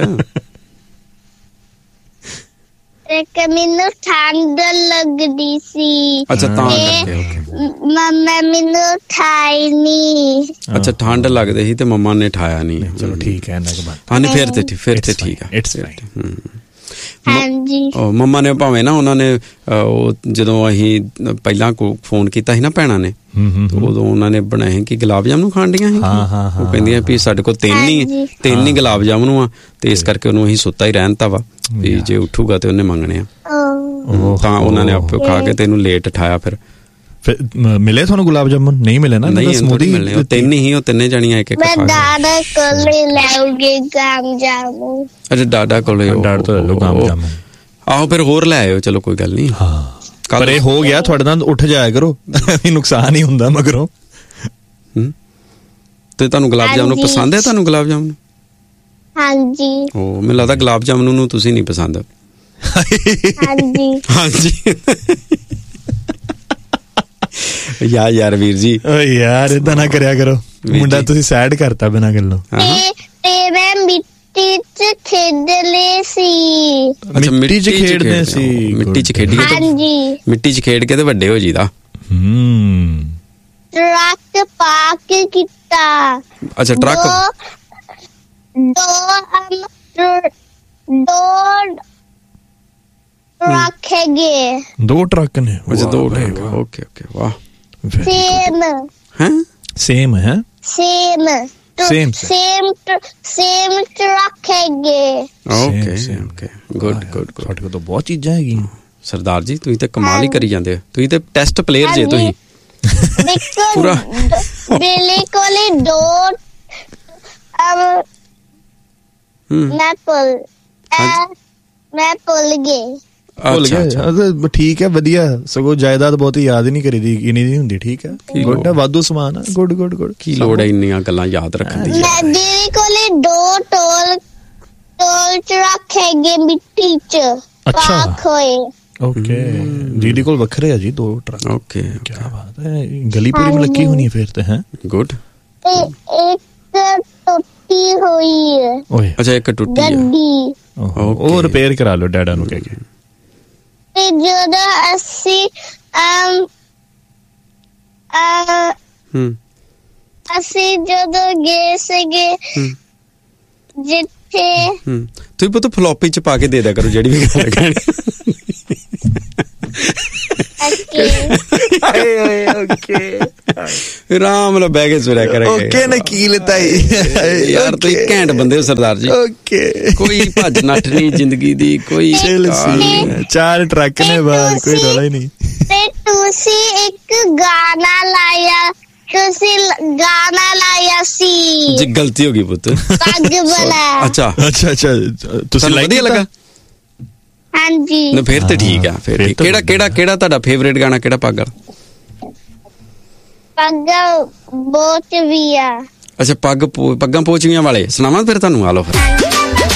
ਇੱਕ ਮੈਨੂੰ ਠੰਡ ਲੱਗਦੀ ਸੀ। ਅੱਛਾ ਤਾਂ ਕਰਕੇ। ਮੰਮਾ ਮੈਨੂੰ ਉਠਾਈ ਨਹੀਂ। ਅੱਛਾ ਠੰਡ ਲੱਗਦੀ ਸੀ ਤੇ ਮੰਮਾ ਨੇ ਉਠਾਇਆ ਨਹੀਂ। ਚਲੋ ਠੀਕ ਹੈ ਨਾ ਕਿ ਬਾਤ। ਹਾਂ ਨਹੀਂ ਫਿਰ ਤੇ ਫਿਰ ਤੇ ਠੀਕ ਆ। It's fine. ਹਾਂਜੀ। ਮੰਮਾ ਨੇ ਭਾਵੇਂ ਨਾ ਉਹਨਾਂ ਨੇ ਉਹ ਜਦੋਂ ਅਸੀਂ ਪਹਿਲਾਂ ਫੋਨ ਕੀਤਾ ਸੀ ਨਾ ਭੈਣਾਂ ਨੇ, ਉਦੋਂ ਉਹਨਾਂ ਨੇ ਬਣਾਏ ਕਿ ਗੁਲਾਬ ਜਾਮਨੂੰ ਖਾਣ ਡੀਆਂ ਸੀ। ਉਹ ਕਹਿੰਦੀਆਂ ਵੀ ਸਾਡੇ ਕੋਲ ਤਿੰਨ ਹੀ ਤਿੰਨ ਹੀ ਗੁਲਾਬ ਜਾਮਨੂੰ ਆ, ਤੇ ਇਸ ਕਰਕੇ ਉਹਨੂੰ ਅਸੀਂ ਸੁੱਤਾ ਹੀ ਰਹਿਣ ਤਾ ਵਾ ਵੀ ਜੇ ਉੱਠੂਗਾ ਤੇ ਉਹਨੇ ਮੰਗਣੇ ਆ। ਤਾਂ ਉਹਨਾਂ ਨੇ ਆਪੇ ਖਾ ਕੇ ਤੈਨੂੰ ਲੇਟ ਉਠਾਇਆ। ਫਿਰ ਮਿਲੇ ਤੁਹਾਨੂੰ ਗੁਲਾਬ ਜਾਮੁਨ? ਨਹੀਂ ਮਿਲੇ ਨਾ। ਨਹੀਂ ਮਿਲਣੇ, ਉਹ ਤਿੰਨ ਹੀ, ਉਹ ਤਿੰਨੇ ਜਾਣੀਆਂ ਇੱਕ ਇੱਕ ਖਾ ਕੇ। ਮੈਂ ਦਾਦਾ ਕੋਲੇ ਲਾਉਗੀ ਗੁਲਾਬ ਜਾਮੁਨ। ਅੱਛਾ ਦਾਦਾ ਕੋਲੇ ਡਾੜ ਤੋਂ ਲੈ ਲਓ ਗੁਲਾਬ ਜਾਮੁਨ। ਆਹੋ ਫਿਰ ਹੋਰ ਲੈ ਆਇਓ, ਚਲੋ ਕੋਈ ਗੱਲ ਨਹੀਂ। ਹਾਂ ਪਰ ਇਹ ਹੋ ਗਿਆ ਤੁਹਾਡੇ ਨਾਲ, ਉੱਠ ਜਾਇਆ ਕਰੋ, ਨੁਕਸਾਨ ਹੀ ਹੁੰਦਾ ਮਗਰੋਂ। ਤੇ ਤੁਹਾਨੂੰ ਗੁਲਾਬ ਜਾਮੁਨ ਪਸੰਦ ਹੈ? ਤੁਹਾਨੂੰ ਗੁਲਾਬ ਜਾਮੁਨ? ਹਾਂਜੀ। ਉਹ ਮੈਨੂੰ ਲੱਗਦਾ ਗੁਲਾਬ ਜਾਮੁਨ ਨੂੰ ਤੁਸੀਂ ਨਹੀਂ ਪਸੰਦ। ਹਾਂਜੀ ਹਾਂਜੀ। ਯਾਰ ਯਾਰ ਵੀਰ ਜੀ, ਓ ਯਾਰ ਏਦਾਂ ਨਾ ਕਰਿਆ ਕਰੋ, ਮੁੰਡਾ ਤੁਸੀਂ ਸੈਡ ਕਰਤਾ ਬਿਨਾਂ ਗੱਲੋਂ। ਤੇ ਮੈਂ ਮਿੱਟੀ ਚ ਖੇਡਲੇ ਸੀ। ਅੱਛਾ ਮਿੱਟੀ ਚ ਖੇਡਦੇ ਸੀ। ਮਿੱਟੀ ਚ ਖੇਡੀ। ਹਾਂਜੀ, ਮਿੱਟੀ ਚ ਖੇਡ ਕੇ ਤੇ ਵੱਡੇ ਹੋ ਜੀਦਾ। ਹੂੰ ਟਰੱਕ ਪਾਰਕ ਕੀਤਾ। ਅੱਛਾ ਟਰੱਕ ਦੋ ਦੋ ਟਰੱਕ ਹੈਗੇ। ਦੋ ਟਰੱਕ ਨੇ? ਅੱਛਾ ਦੋ ਟਰੱਕ। ਓਕੇ ਓਕੇ, ਵਾਹ। ਸੇਮ ਹੈ? ਸੇਮ ਹੈ? Same same same same truck ਹੈਗੇ। Okay okay, good good. ਸਾਡੇ ਕੋਲ ਤਾਂ ਬਹੁਤ ਚੀਜ਼ਾਂ ਹੈਗੀਆਂ ਸਰਦਾਰ ਜੀ, ਤੁਸੀਂ ਤੇ ਕਮਾਲ ਹੀ ਕਰੀ ਜਾਂਦੇ ਹੋ। ਤੁਸੀਂ ਤੇ ਟੈਸਟ ਪਲੇਅਰ ਜੇ ਤੁਸੀਂ ਪੂਰਾ। ਬਿੱਲੀ ਕੋਲੇ ਦੋ ਮੈਂ ਭੁੱਲ ਮੈਂ ਭੁੱਲ ਗਈ। ਭੁੱਲ ਗਿਆ? ਠੀਕ ਹੈ, ਵਧੀਆ। ਸਗੋਂ ਜਾਇਦਾਦ ਬਹੁਤੀ ਯਾਦ ਹੀ ਨਹੀਂ ਕਰੀਦੀ, ਇੰਨੀ ਨਹੀਂ ਹੁੰਦੀ। ਠੀਕ ਹੈ, ਗੁੱਡ ਹੈ, ਵਾਧੂ ਸਮਾਨ ਆ। Good good good. ਕੀ ਲੋੜ ਹੈ ਇੰਨੀਆਂ ਗੱਲਾਂ ਯਾਦ ਰੱਖਣ ਦੀ? ਦੀਦੀ ਕੋਲੇ ਦੋ ਟੋਲ ਟੋਲ ਟਰੱਕ ਹੈਗੇ ਮਿੱਟੀ ਚ ਪਾਰਕ ਹੋਏ। ਓਕੇ, ਦੀਦੀ ਕੋਲ ਵੱਖਰੇ ਆ ਜੀ ਦੋ ਟਰੱਕ। ਓਕੇ, ਕੀ ਬਾਤ ਹੈ। ਗਲੀ ਪੂਰੀ में ਲੱਗੀ ਹੋਣੀ ਫਿਰ ਤੇ। ਹੈ ਗੁੱਡ। ਇੱਕ ਟੁੱਟੀ ਹੋਈ ਹੈ। ਓਏ ਅੱਛਾ, ਇੱਕ ਟੁੱਟੀ ਹੈ ਗੱਡੀ। ਉਹ ਰਿਪੇਅਰ ਕਰਾ ਲਓ ਡੈਡਾ ਨੂੰ ਕਹਿ ਕੇ। ਤੇ ਜਦੋਂ ਅਸੀਂ ਅਮ ਹੂੰ ਅਸੀਂ ਜਦੋਂ ਗਏ ਸੀਗੇ ਜਿੱਥੇ। ਹੂੰ ਤੁਸੀਂ ਪੁੱਤ ਫਲੋਪੀ ਚ ਪਾ ਕੇ ਦੇ ਦਿਆ ਕਰੋ ਜਿਹੜੀ ਵੀ ਗੱਲ ਕਹਿਣੀ। ਓਕੇ ਆਰਾਮ ਨਾਲ ਬਹਿ ਕੇ ਸੁਣਿਆ ਕਰਾਂਗੇ। ਓਕੇ ਨਕੀਲ ਤਾਈ, ਯਾਰ ਤੁਸੀਂ ਘੈਂਟ ਬੰਦੇ ਹੋ ਸਰਦਾਰ ਜੀ। ਓਕੇ, ਕੋਈ ਭੱਜ ਨੱਠ ਨਹੀਂ ਜ਼ਿੰਦਗੀ ਦੀ, ਕੋਈ ਚਾਰ ਟਰੱਕ ਨੇ ਬਾਹਰ, ਕੋਈ ਰੌਲਾ ਹੀ ਨਹੀਂ। ਤੇ ਤੁਸੀਂ ਇੱਕ ਗਾਣਾ ਲਾਇਆ, ਤੁਸੀਂ ਗਾਣਾ ਲਾਇਆ ਸੀ ਜੀ, ਗਲਤੀ ਹੋ ਗਈ ਪੁੱਤ। ਪੱਗ ਵਾਲਾ। ਅੱਛਾ ਅੱਛਾ ਅੱਛਾ, ਤੁਸੀਂ ਵਧੀਆ ਲੱਗਾ? ਹਾਂਜੀ। ਨਾ ਫਿਰ ਤੇ ਠੀਕ ਆ, ਫਿਰ ਠੀਕ। ਕਿਹੜਾ ਕਿਹੜਾ ਕਿਹੜਾ ਤੁਹਾਡਾ ਫੇਵਰੇਟ ਗਾਣਾ ਕਿਹੜਾ ਪੱਗ ਵਾਲਾ? ਪੱਗ ਬਹੁਤ ਵੀ ਆ। ਅੱਛਾ, ਪੱਗ ਪੱਗਾਂ ਪੋਚਵੀਆਂ ਵਾਲੇ ਸੁਣਾਵਾਂ ਫਿਰ ਤੁਹਾਨੂੰ? ਆ ਲਓ ਫਿਰ।